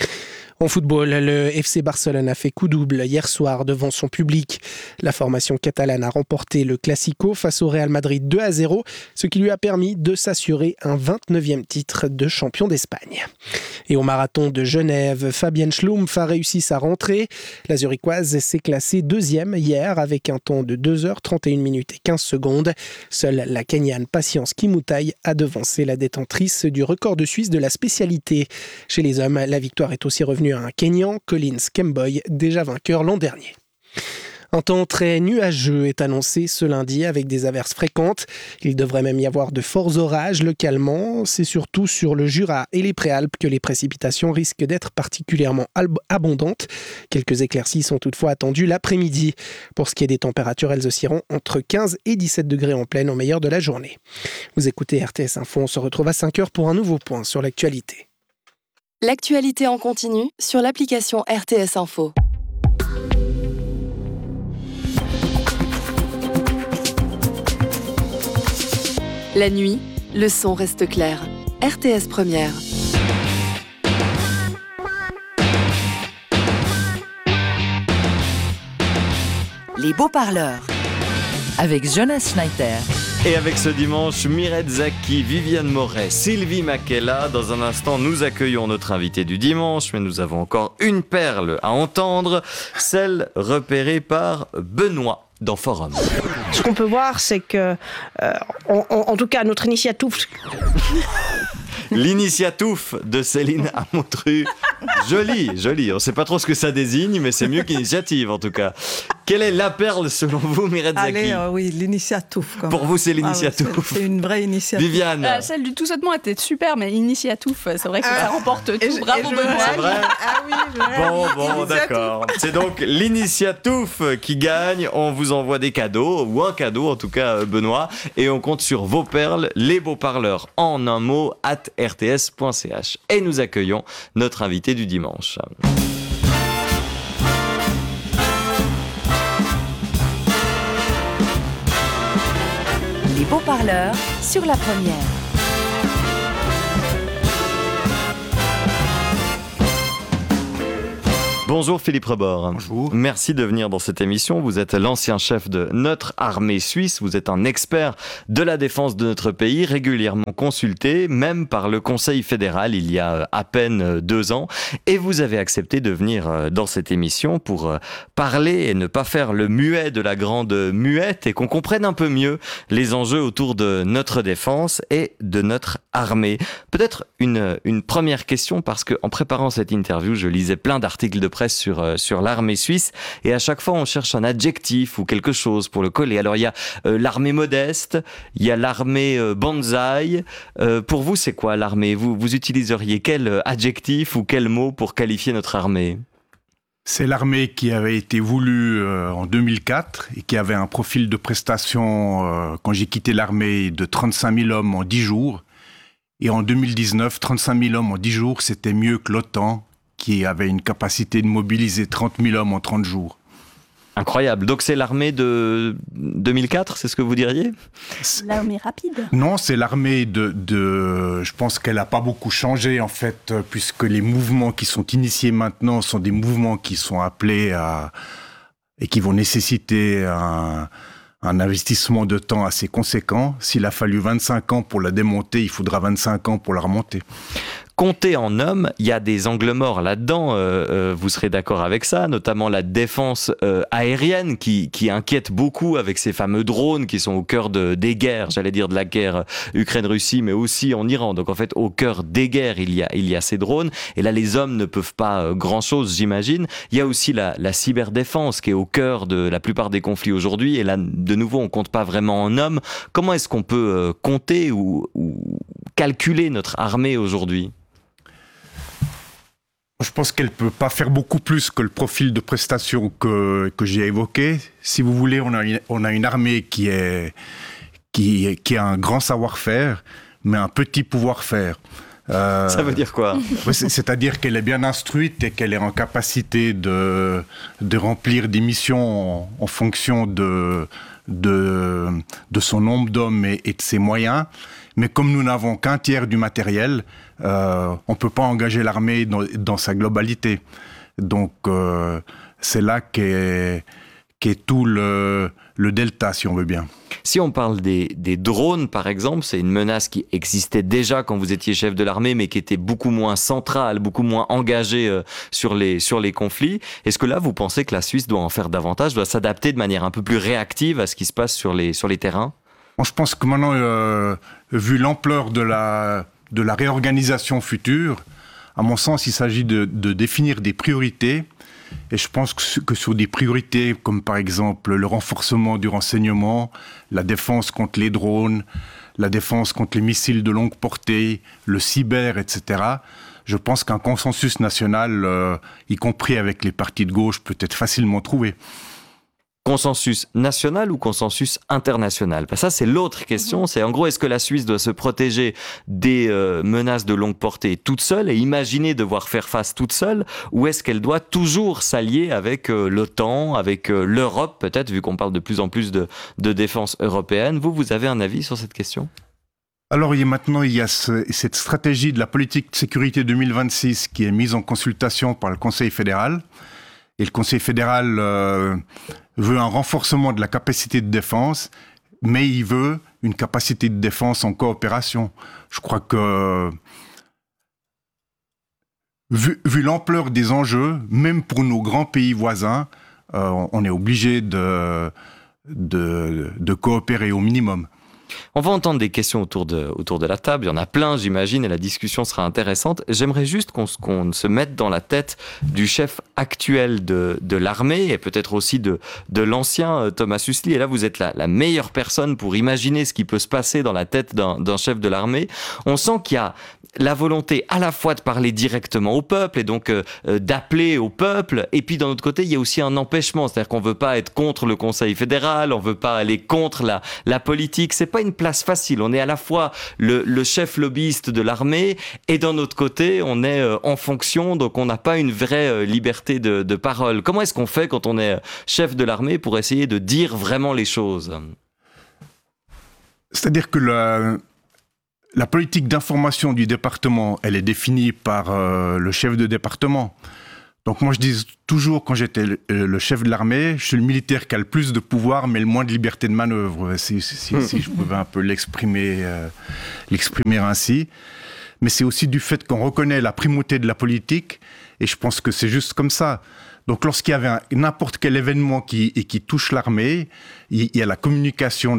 En football, le FC Barcelone a fait coup double hier soir devant son public. La formation catalane a remporté le Classico face au Real Madrid 2-0, ce qui lui a permis de s'assurer un 29e titre de champion d'Espagne. Et au marathon de Genève, Fabienne Schlumpf a réussi sa rentrée. La Zurichoise s'est classée 2e hier avec un temps de 2h31 minutes et 15 secondes. Seule la Kenyane Patience Kimutai a devancé la détentrice du record de Suisse de la spécialité. Chez les hommes, la victoire est aussi revenue à un Kenyan, Collins Kemboi, déjà vainqueur l'an dernier. Un temps très nuageux est annoncé ce lundi avec des averses fréquentes. Il devrait même y avoir de forts orages localement. C'est surtout sur le Jura et les Préalpes que les précipitations risquent d'être particulièrement abondantes. Quelques éclaircies sont toutefois attendues l'après-midi. Pour ce qui est des températures, elles oscilleront entre 15 et 17 degrés en pleine au meilleur de la journée. Vous écoutez RTS Info, on se retrouve à 5h pour un nouveau point sur l'actualité. L'actualité en continu sur l'application RTS Info. La nuit, le son reste clair. RTS Première. Les beaux parleurs avec Jonas Schneider. Et avec ce dimanche, Mireille Zaki, Viviane Moret, Sylvie Makela. Dans un instant, nous accueillons notre invité du dimanche, mais nous avons encore une perle à entendre, celle repérée par Benoît dans Forum. Ce qu'on peut voir, c'est que, en tout cas, notre initiative... L'initiatouf de Céline Amontru. Joli. On ne sait pas trop ce que ça désigne, mais c'est mieux qu'initiative en tout cas. Quelle est la perle selon vous, Mireille Zaki? Allez, oui, l'initiatouf. Pour vous, c'est l'initiatouf. C'est une vraie initiative. Viviane. Celle du tout sautement était super, mais initiatouf, c'est vrai que ça remporte tout. Bravo, Benoît. C'est vrai. Ah oui, Bon, d'accord. C'est donc l'initiatouf qui gagne. On vous envoie des cadeaux, ou un cadeau en tout cas, Benoît. Et on compte sur vos perles, les beaux parleurs, en un mot, @rts.ch. Et nous accueillons notre invité du dimanche. Les beaux parleurs sur la première. Bonjour Philippe Rebord. Bonjour. Merci de venir dans cette émission. Vous êtes l'ancien chef de notre armée suisse. Vous êtes un expert de la défense de notre pays, régulièrement consulté, même par le Conseil fédéral il y a à peine 2 ans. Et vous avez accepté de venir dans cette émission pour parler et ne pas faire le muet de la grande muette et qu'on comprenne un peu mieux les enjeux autour de notre défense et de notre armée. Peut-être une première question, parce qu'en préparant cette interview, je lisais plein d'articles de presse sur l'armée suisse, et à chaque fois on cherche un adjectif ou quelque chose pour le coller. Alors il y a l'armée modeste, il y a l'armée bonsaï. Pour vous, c'est quoi l'armée? Vous utiliseriez quel adjectif ou quel mot pour qualifier notre armée? C'est l'armée qui avait été voulue en 2004 et qui avait un profil de prestation, quand j'ai quitté l'armée, de 35 000 hommes en 10 jours. Et en 2019, 35 000 hommes en 10 jours, c'était mieux que l'OTAN, qui avait une capacité de mobiliser 30 000 hommes en 30 jours. Incroyable. Donc c'est l'armée de 2004, c'est ce que vous diriez? L'armée rapide. Non, c'est l'armée de... Je pense qu'elle n'a pas beaucoup changé, en fait, puisque les mouvements qui sont initiés maintenant sont des mouvements qui sont appelés à... et qui vont nécessiter un investissement de temps assez conséquent. S'il a fallu 25 ans pour la démonter, il faudra 25 ans pour la remonter. Compté en hommes, il y a des angles morts là-dedans, vous serez d'accord avec ça, notamment la défense aérienne qui inquiète beaucoup avec ces fameux drones qui sont au cœur des guerres, j'allais dire de la guerre Ukraine-Russie, mais aussi en Iran. Donc en fait, au cœur des guerres, il y a ces drones, et là les hommes ne peuvent pas grand-chose, j'imagine. Il y a aussi la cyberdéfense qui est au cœur de la plupart des conflits aujourd'hui, et là, de nouveau, on compte pas vraiment en hommes. Comment est-ce qu'on peut compter ou calculer notre armée aujourd'hui? Je pense qu'elle ne peut pas faire beaucoup plus que le profil de prestation que j'ai évoqué. Si vous voulez, on a une armée qui a un grand savoir-faire, mais un petit pouvoir-faire. Ça veut dire quoi? C'est-à-dire qu'elle est bien instruite et qu'elle est en capacité de remplir des missions en fonction de son nombre d'hommes et de ses moyens. Mais comme nous n'avons qu'un tiers du matériel, on ne peut pas engager l'armée dans sa globalité. Donc c'est là qu'est tout le delta, si on veut bien. Si on parle des drones, par exemple, c'est une menace qui existait déjà quand vous étiez chef de l'armée, mais qui était beaucoup moins centrale, beaucoup moins engagée sur les conflits. Est-ce que là, vous pensez que la Suisse doit en faire davantage, doit s'adapter de manière un peu plus réactive à ce qui se passe sur les terrains? Je pense que maintenant, vu l'ampleur de la réorganisation future, à mon sens, il s'agit de définir des priorités. Et je pense que sur des priorités comme par exemple le renforcement du renseignement, la défense contre les drones, la défense contre les missiles de longue portée, le cyber, etc., je pense qu'un consensus national, y compris avec les partis de gauche, peut être facilement trouvé. Consensus national ou consensus international? Ça, c'est l'autre question. C'est en gros, est-ce que la Suisse doit se protéger des menaces de longue portée toute seule et imaginer devoir faire face toute seule, ou est-ce qu'elle doit toujours s'allier avec l'OTAN, avec l'Europe, peut-être, vu qu'on parle de plus en plus de défense européenne? Vous avez un avis sur cette question? Alors maintenant, il y a cette stratégie de la politique de sécurité 2026 qui est mise en consultation par le Conseil fédéral. Et le Conseil fédéral veut un renforcement de la capacité de défense, mais il veut une capacité de défense en coopération. Je crois que, vu l'ampleur des enjeux, même pour nos grands pays voisins, on est obligé de coopérer au minimum. On va entendre des questions autour de la table. Il y en a plein, j'imagine, et la discussion sera intéressante. J'aimerais juste qu'on se mette dans la tête du chef actuel de l'armée et peut-être aussi de l'ancien Thomas Susli. Et là, vous êtes la meilleure personne pour imaginer ce qui peut se passer dans la tête d'un chef de l'armée. On sent qu'il y a la volonté à la fois de parler directement au peuple et donc d'appeler au peuple. Et puis d'un autre côté, il y a aussi un empêchement. C'est-à-dire qu'on veut pas être contre le Conseil fédéral, on veut pas aller contre la politique. C'est pas une place facile. On est à la fois le chef lobbyiste de l'armée et d'un autre côté, on est en fonction, donc on n'a pas une vraie liberté de parole. Comment est-ce qu'on fait quand on est chef de l'armée pour essayer de dire vraiment les choses ? C'est-à-dire que la politique d'information du département, elle est définie par le chef de département. Donc moi je dis toujours, quand j'étais le chef de l'armée, je suis le militaire qui a le plus de pouvoir mais le moins de liberté de manœuvre, si je pouvais un peu l'exprimer ainsi. Mais c'est aussi du fait qu'on reconnaît la primauté de la politique, et je pense que c'est juste comme ça. Donc lorsqu'il y avait n'importe quel événement qui touche l'armée, il y a la communication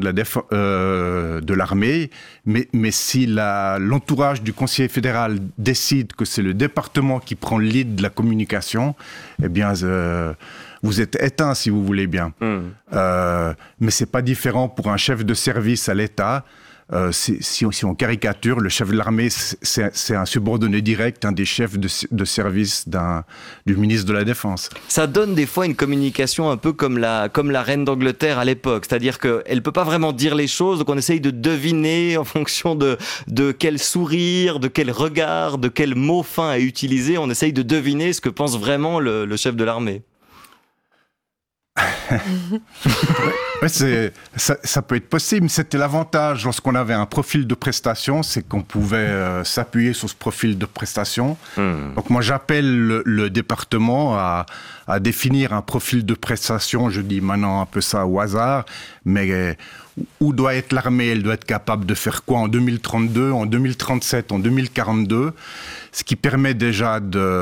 de l'armée, mais si l'entourage du conseiller fédéral décide que c'est le département qui prend le lead de la communication, eh bien vous êtes éteint si vous voulez bien. Mais c'est pas différent pour un chef de service à l'État. Si on caricature, le chef de l'armée, c'est un subordonné direct, un des chefs de service du ministre de la Défense. Ça donne des fois une communication un peu comme la reine d'Angleterre à l'époque, c'est-à-dire qu'elle peut pas vraiment dire les choses, donc on essaye de deviner en fonction de quel sourire, de quel regard, de quel mot fin à utiliser, on essaye de deviner ce que pense vraiment le chef de l'armée. Ouais, ça peut être possible. C'était l'avantage lorsqu'on avait un profil de prestation, c'est qu'on pouvait s'appuyer sur ce profil de prestation. Donc moi j'appelle le département à définir un profil de prestation, je dis maintenant un peu ça au hasard, mais où doit être l'armée, elle doit être capable de faire quoi en 2032, en 2037, en 2042, ce qui permet déjà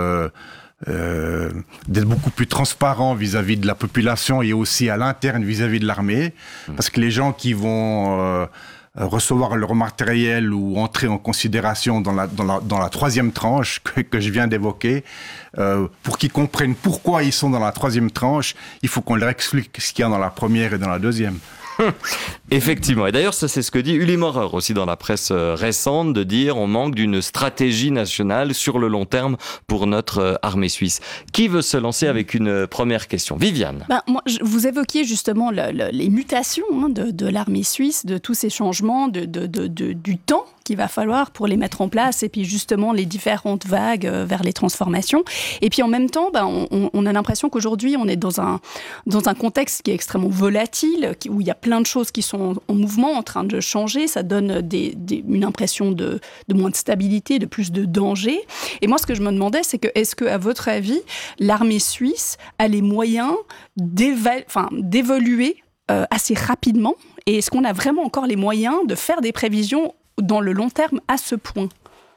d'être beaucoup plus transparent vis-à-vis de la population et aussi à l'interne vis-à-vis de l'armée, parce que les gens qui vont recevoir leur matériel ou entrer en considération dans la troisième tranche que je viens d'évoquer, pour qu'ils comprennent pourquoi ils sont dans la troisième tranche, il faut qu'on leur explique ce qu'il y a dans la première et dans la deuxième. Effectivement, et d'ailleurs ça c'est ce que dit Uli Maurer aussi dans la presse récente, de dire on manque d'une stratégie nationale sur le long terme pour notre armée suisse. Qui veut se lancer avec une première question ? Viviane. Moi, vous évoquiez justement les mutations de l'armée suisse, de tous ces changements, du temps qu'il va falloir pour les mettre en place, et puis justement les différentes vagues vers les transformations. Et puis en même temps, on a l'impression qu'aujourd'hui on est dans un contexte qui est extrêmement volatile, où il y a plein de choses qui sont en mouvement, en train de changer. Ça donne une impression de moins de stabilité, de plus de danger. Et moi, ce que je me demandais, c'est que, est-ce que, à votre avis, l'armée suisse a les moyens d'évoluer assez rapidement ? Et est-ce qu'on a vraiment encore les moyens de faire des prévisions dans le long terme à ce point ?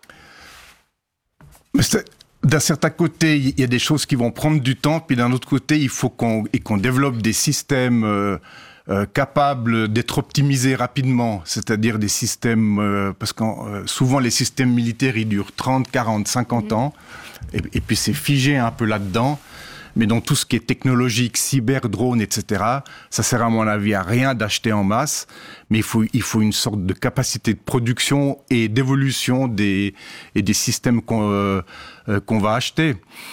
D'un certain côté, il y a des choses qui vont prendre du temps, puis d'un autre côté, il faut qu'on développe des systèmes capables d'être optimisés rapidement, c'est-à-dire des systèmes, parce que souvent les systèmes militaires, ils durent 30, 40, 50 ans, et puis c'est figé un peu là-dedans. Mais dans tout ce qui est technologique, cyber, drone, etc., ça sert à mon avis à rien d'acheter en masse, mais il faut une sorte de capacité de production et d'évolution des systèmes qu'on va acheter.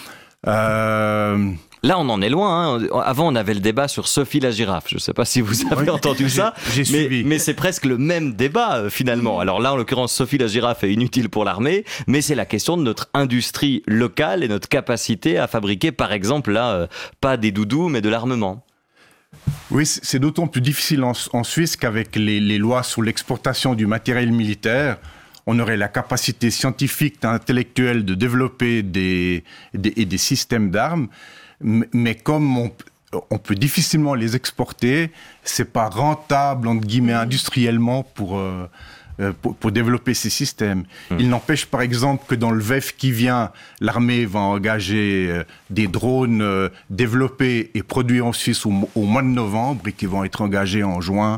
Là, on en est loin. Avant, on avait le débat sur Sophie la girafe. Je ne sais pas si vous avez entendu ça, mais c'est presque le même débat finalement. Alors là, en l'occurrence, Sophie la girafe est inutile pour l'armée, mais c'est la question de notre industrie locale et notre capacité à fabriquer, par exemple, là, pas des doudous, mais de l'armement. Oui, c'est d'autant plus difficile en Suisse qu'avec les lois sur l'exportation du matériel militaire, on aurait la capacité scientifique et intellectuelle de développer des systèmes d'armes. Mais comme on peut difficilement les exporter. C'est pas rentable entre guillemets industriellement pour développer ces systèmes. Il n'empêche par exemple que dans le VEF qui vient, l'armée va engager des drones développés et produits en Suisse au mois de novembre et qui vont être engagés en juin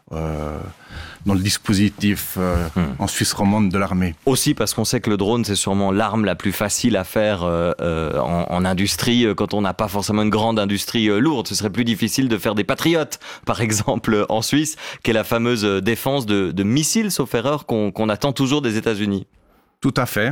dans le dispositif en Suisse romande de l'armée. Aussi parce qu'on sait que le drone, c'est sûrement l'arme la plus facile à faire en industrie quand on n'a pas forcément une grande industrie lourde. Ce serait plus difficile de faire des patriotes, par exemple, en Suisse, qui est la fameuse défense de missiles, sauf erreur, qu'on attend toujours des États-Unis. Tout à fait.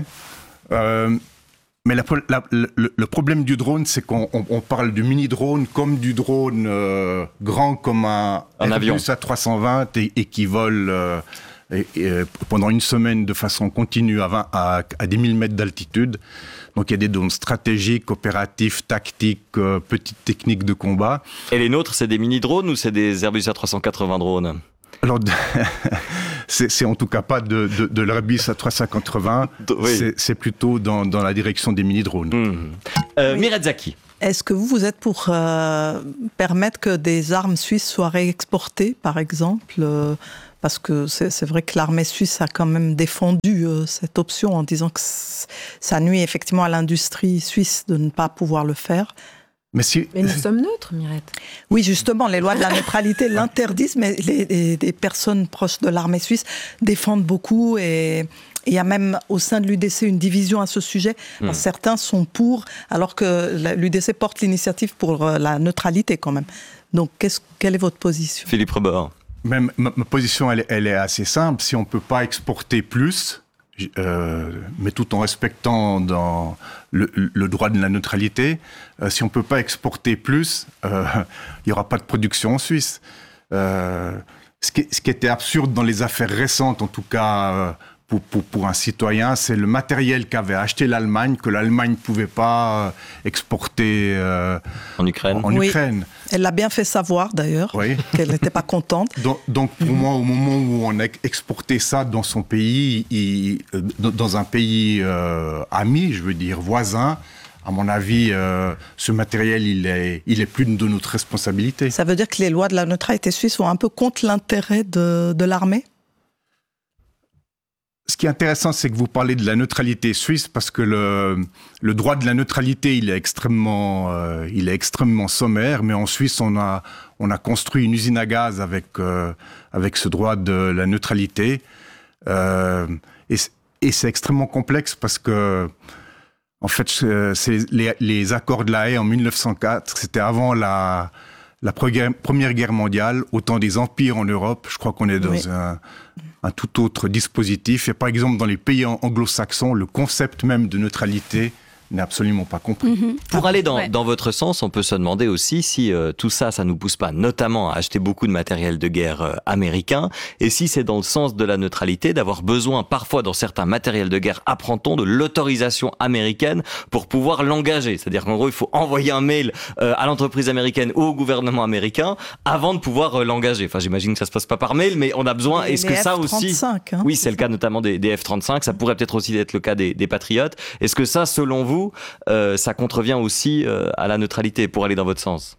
Mais le problème du drone, c'est qu'on parle du mini-drone comme du drone grand comme un avion A320 et qui vole pendant une semaine de façon continue à 10 000 mètres d'altitude. Donc il y a des drones stratégiques, opératifs, tactiques, petites techniques de combat. Et les nôtres, c'est des mini-drones ou c'est des Airbus A380 drones ? Alors, c'est en tout cas pas de l'Airbus A380, oui. C'est plutôt dans la direction des mini-drones. Mireille Zaki. Est-ce que vous êtes pour permettre que des armes suisses soient réexportées, par exemple parce que c'est vrai que l'armée suisse a quand même défendu cette option en disant que ça nuit effectivement à l'industrie suisse de ne pas pouvoir le faire. Mais nous sommes neutres, Mirette. Oui, justement, les lois de la neutralité l'interdisent, mais les personnes proches de l'armée suisse défendent beaucoup et il y a même au sein de l'UDC une division à ce sujet. Certains sont pour, alors que l'UDC porte l'initiative pour la neutralité quand même. Donc, quelle est votre position ? Philippe Rebord. Même ma position, elle est assez simple. Si on ne peut pas exporter plus, mais tout en respectant dans le droit de la neutralité, si on ne peut pas exporter plus, il n'y aura pas de production en Suisse. Ce qui était absurde dans les affaires récentes, en tout cas pour un citoyen, c'est le matériel qu'avait acheté l'Allemagne, que l'Allemagne ne pouvait pas exporter en Ukraine. Oui. Elle l'a bien fait savoir d'ailleurs, qu'elle n'était pas contente. Donc pour moi, au moment où on a exporté ça dans son pays, dans un pays ami, je veux dire voisin, à mon avis, ce matériel, il est plus de notre responsabilité. Ça veut dire que les lois de la neutralité suisse vont un peu contre l'intérêt de l'armée ? Ce qui est intéressant, c'est que vous parlez de la neutralité suisse parce que le droit de la neutralité, il est extrêmement sommaire. Mais en Suisse, on a construit une usine à gaz avec ce droit de la neutralité. Et c'est extrêmement complexe parce que, en fait, c'est les accords de La Haye en 1904. C'était avant la Première Guerre mondiale, au temps des empires en Europe. Je crois qu'on est dans un tout autre dispositif. Et par exemple, dans les pays anglo-saxons, le concept même de neutralité n'est absolument pas compris. Pour aller dans votre sens, on peut se demander aussi si tout ça nous pousse pas notamment à acheter beaucoup de matériel de guerre américain, et si c'est dans le sens de la neutralité d'avoir besoin parfois dans certains matériels de guerre, apprend-on, de l'autorisation américaine pour pouvoir l'engager. C'est-à-dire qu'en gros, il faut envoyer un mail à l'entreprise américaine ou au gouvernement américain avant de pouvoir l'engager. Enfin, j'imagine que ça se passe pas par mail, mais on a besoin. Est-ce que ça aussi, oui, c'est le cas notamment des F-35. Ça pourrait peut-être aussi être le cas des Patriotes. Est-ce que ça, selon vous, ça contrevient aussi à la neutralité, pour aller dans votre sens?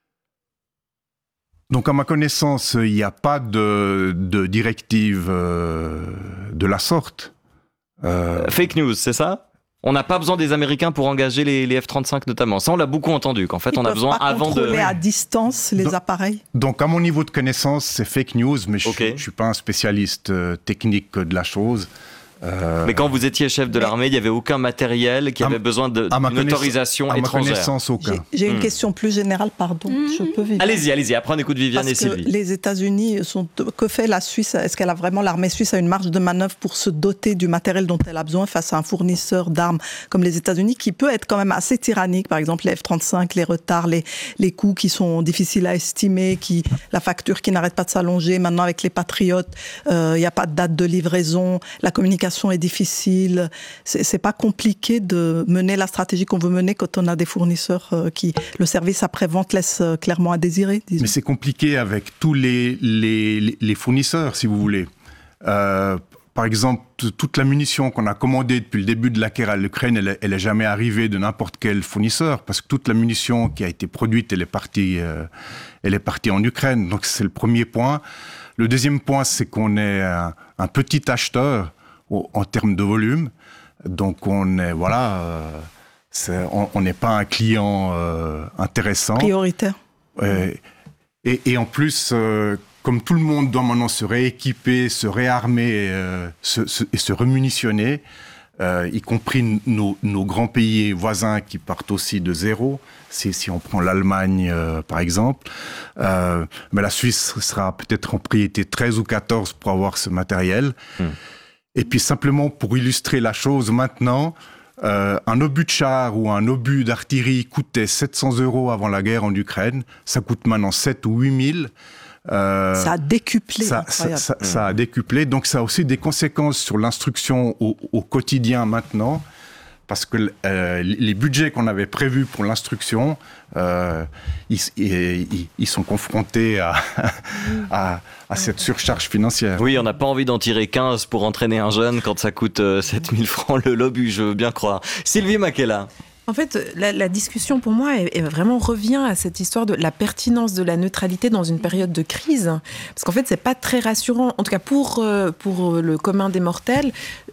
Donc, à ma connaissance, il n'y a pas de directive de la sorte. Fake news, c'est ça? On n'a pas besoin des Américains pour engager les F-35 notamment. Ça, on l'a beaucoup entendu, qu'en fait, on a besoin avant de... contrôler à distance les appareils. Donc, à mon niveau de connaissance, c'est fake news, mais je ne suis pas un spécialiste technique de la chose. Mais quand vous étiez chef de l'armée, il n'y avait aucun matériel qui avait besoin d'une autorisation étrangère. À ma connaissance, aucun. J'ai une question plus générale, pardon. Je peux vivre. Allez-y. Après, on écoute Viviane et Sylvie. Les États-Unis que fait la Suisse? Est-ce qu'elle a vraiment, l'armée suisse a une marge de manœuvre pour se doter du matériel dont elle a besoin face à un fournisseur d'armes comme les États-Unis, qui peut être quand même assez tyrannique? Par exemple, les F-35, les retards, les coûts qui sont difficiles à estimer, la facture qui n'arrête pas de s'allonger. Maintenant, avec les Patriotes, il n'y a pas de date de livraison. La communication est difficile. C'est pas compliqué de mener la stratégie qu'on veut mener quand on a des fournisseurs qui, le service après-vente laisse clairement à désirer, disons. Mais c'est compliqué avec tous les fournisseurs, si vous voulez. Par par exemple, toute la munition qu'on a commandée depuis le début de la guerre à l'Ukraine, elle est jamais arrivée de n'importe quel fournisseur, parce que toute la munition qui a été produite, elle est partie en Ukraine. Donc c'est le premier point. Le deuxième point, c'est qu'on est un petit acheteur en termes de volume. Donc on est, on n'est pas un client intéressant. Prioritaire. Et en plus, comme tout le monde doit maintenant se rééquiper, se réarmer et se remunitionner, y compris nos grands pays voisins qui partent aussi de zéro, si on prend l'Allemagne par exemple, mais la Suisse sera peut-être en priorité 13 ou 14 pour avoir ce matériel. Et puis simplement pour illustrer la chose maintenant, un obus de char ou un obus d'artillerie coûtait 700 € avant la guerre en Ukraine. Ça coûte maintenant 7 ou 8 000. Ça a décuplé. Ça a décuplé. Donc ça a aussi des conséquences sur l'instruction au quotidien maintenant. Parce que les budgets qu'on avait prévus pour l'instruction, ils sont confrontés à cette surcharge financière. Oui, on n'a pas envie d'en tirer 15 pour entraîner un jeune quand ça coûte 7 000 francs l'obus, je veux bien croire. Sylvie Makela. En fait, la discussion pour moi vraiment revient à cette histoire de la pertinence de la neutralité dans une période de crise. Parce qu'en fait, c'est pas très rassurant. En tout cas, pour le commun des mortels,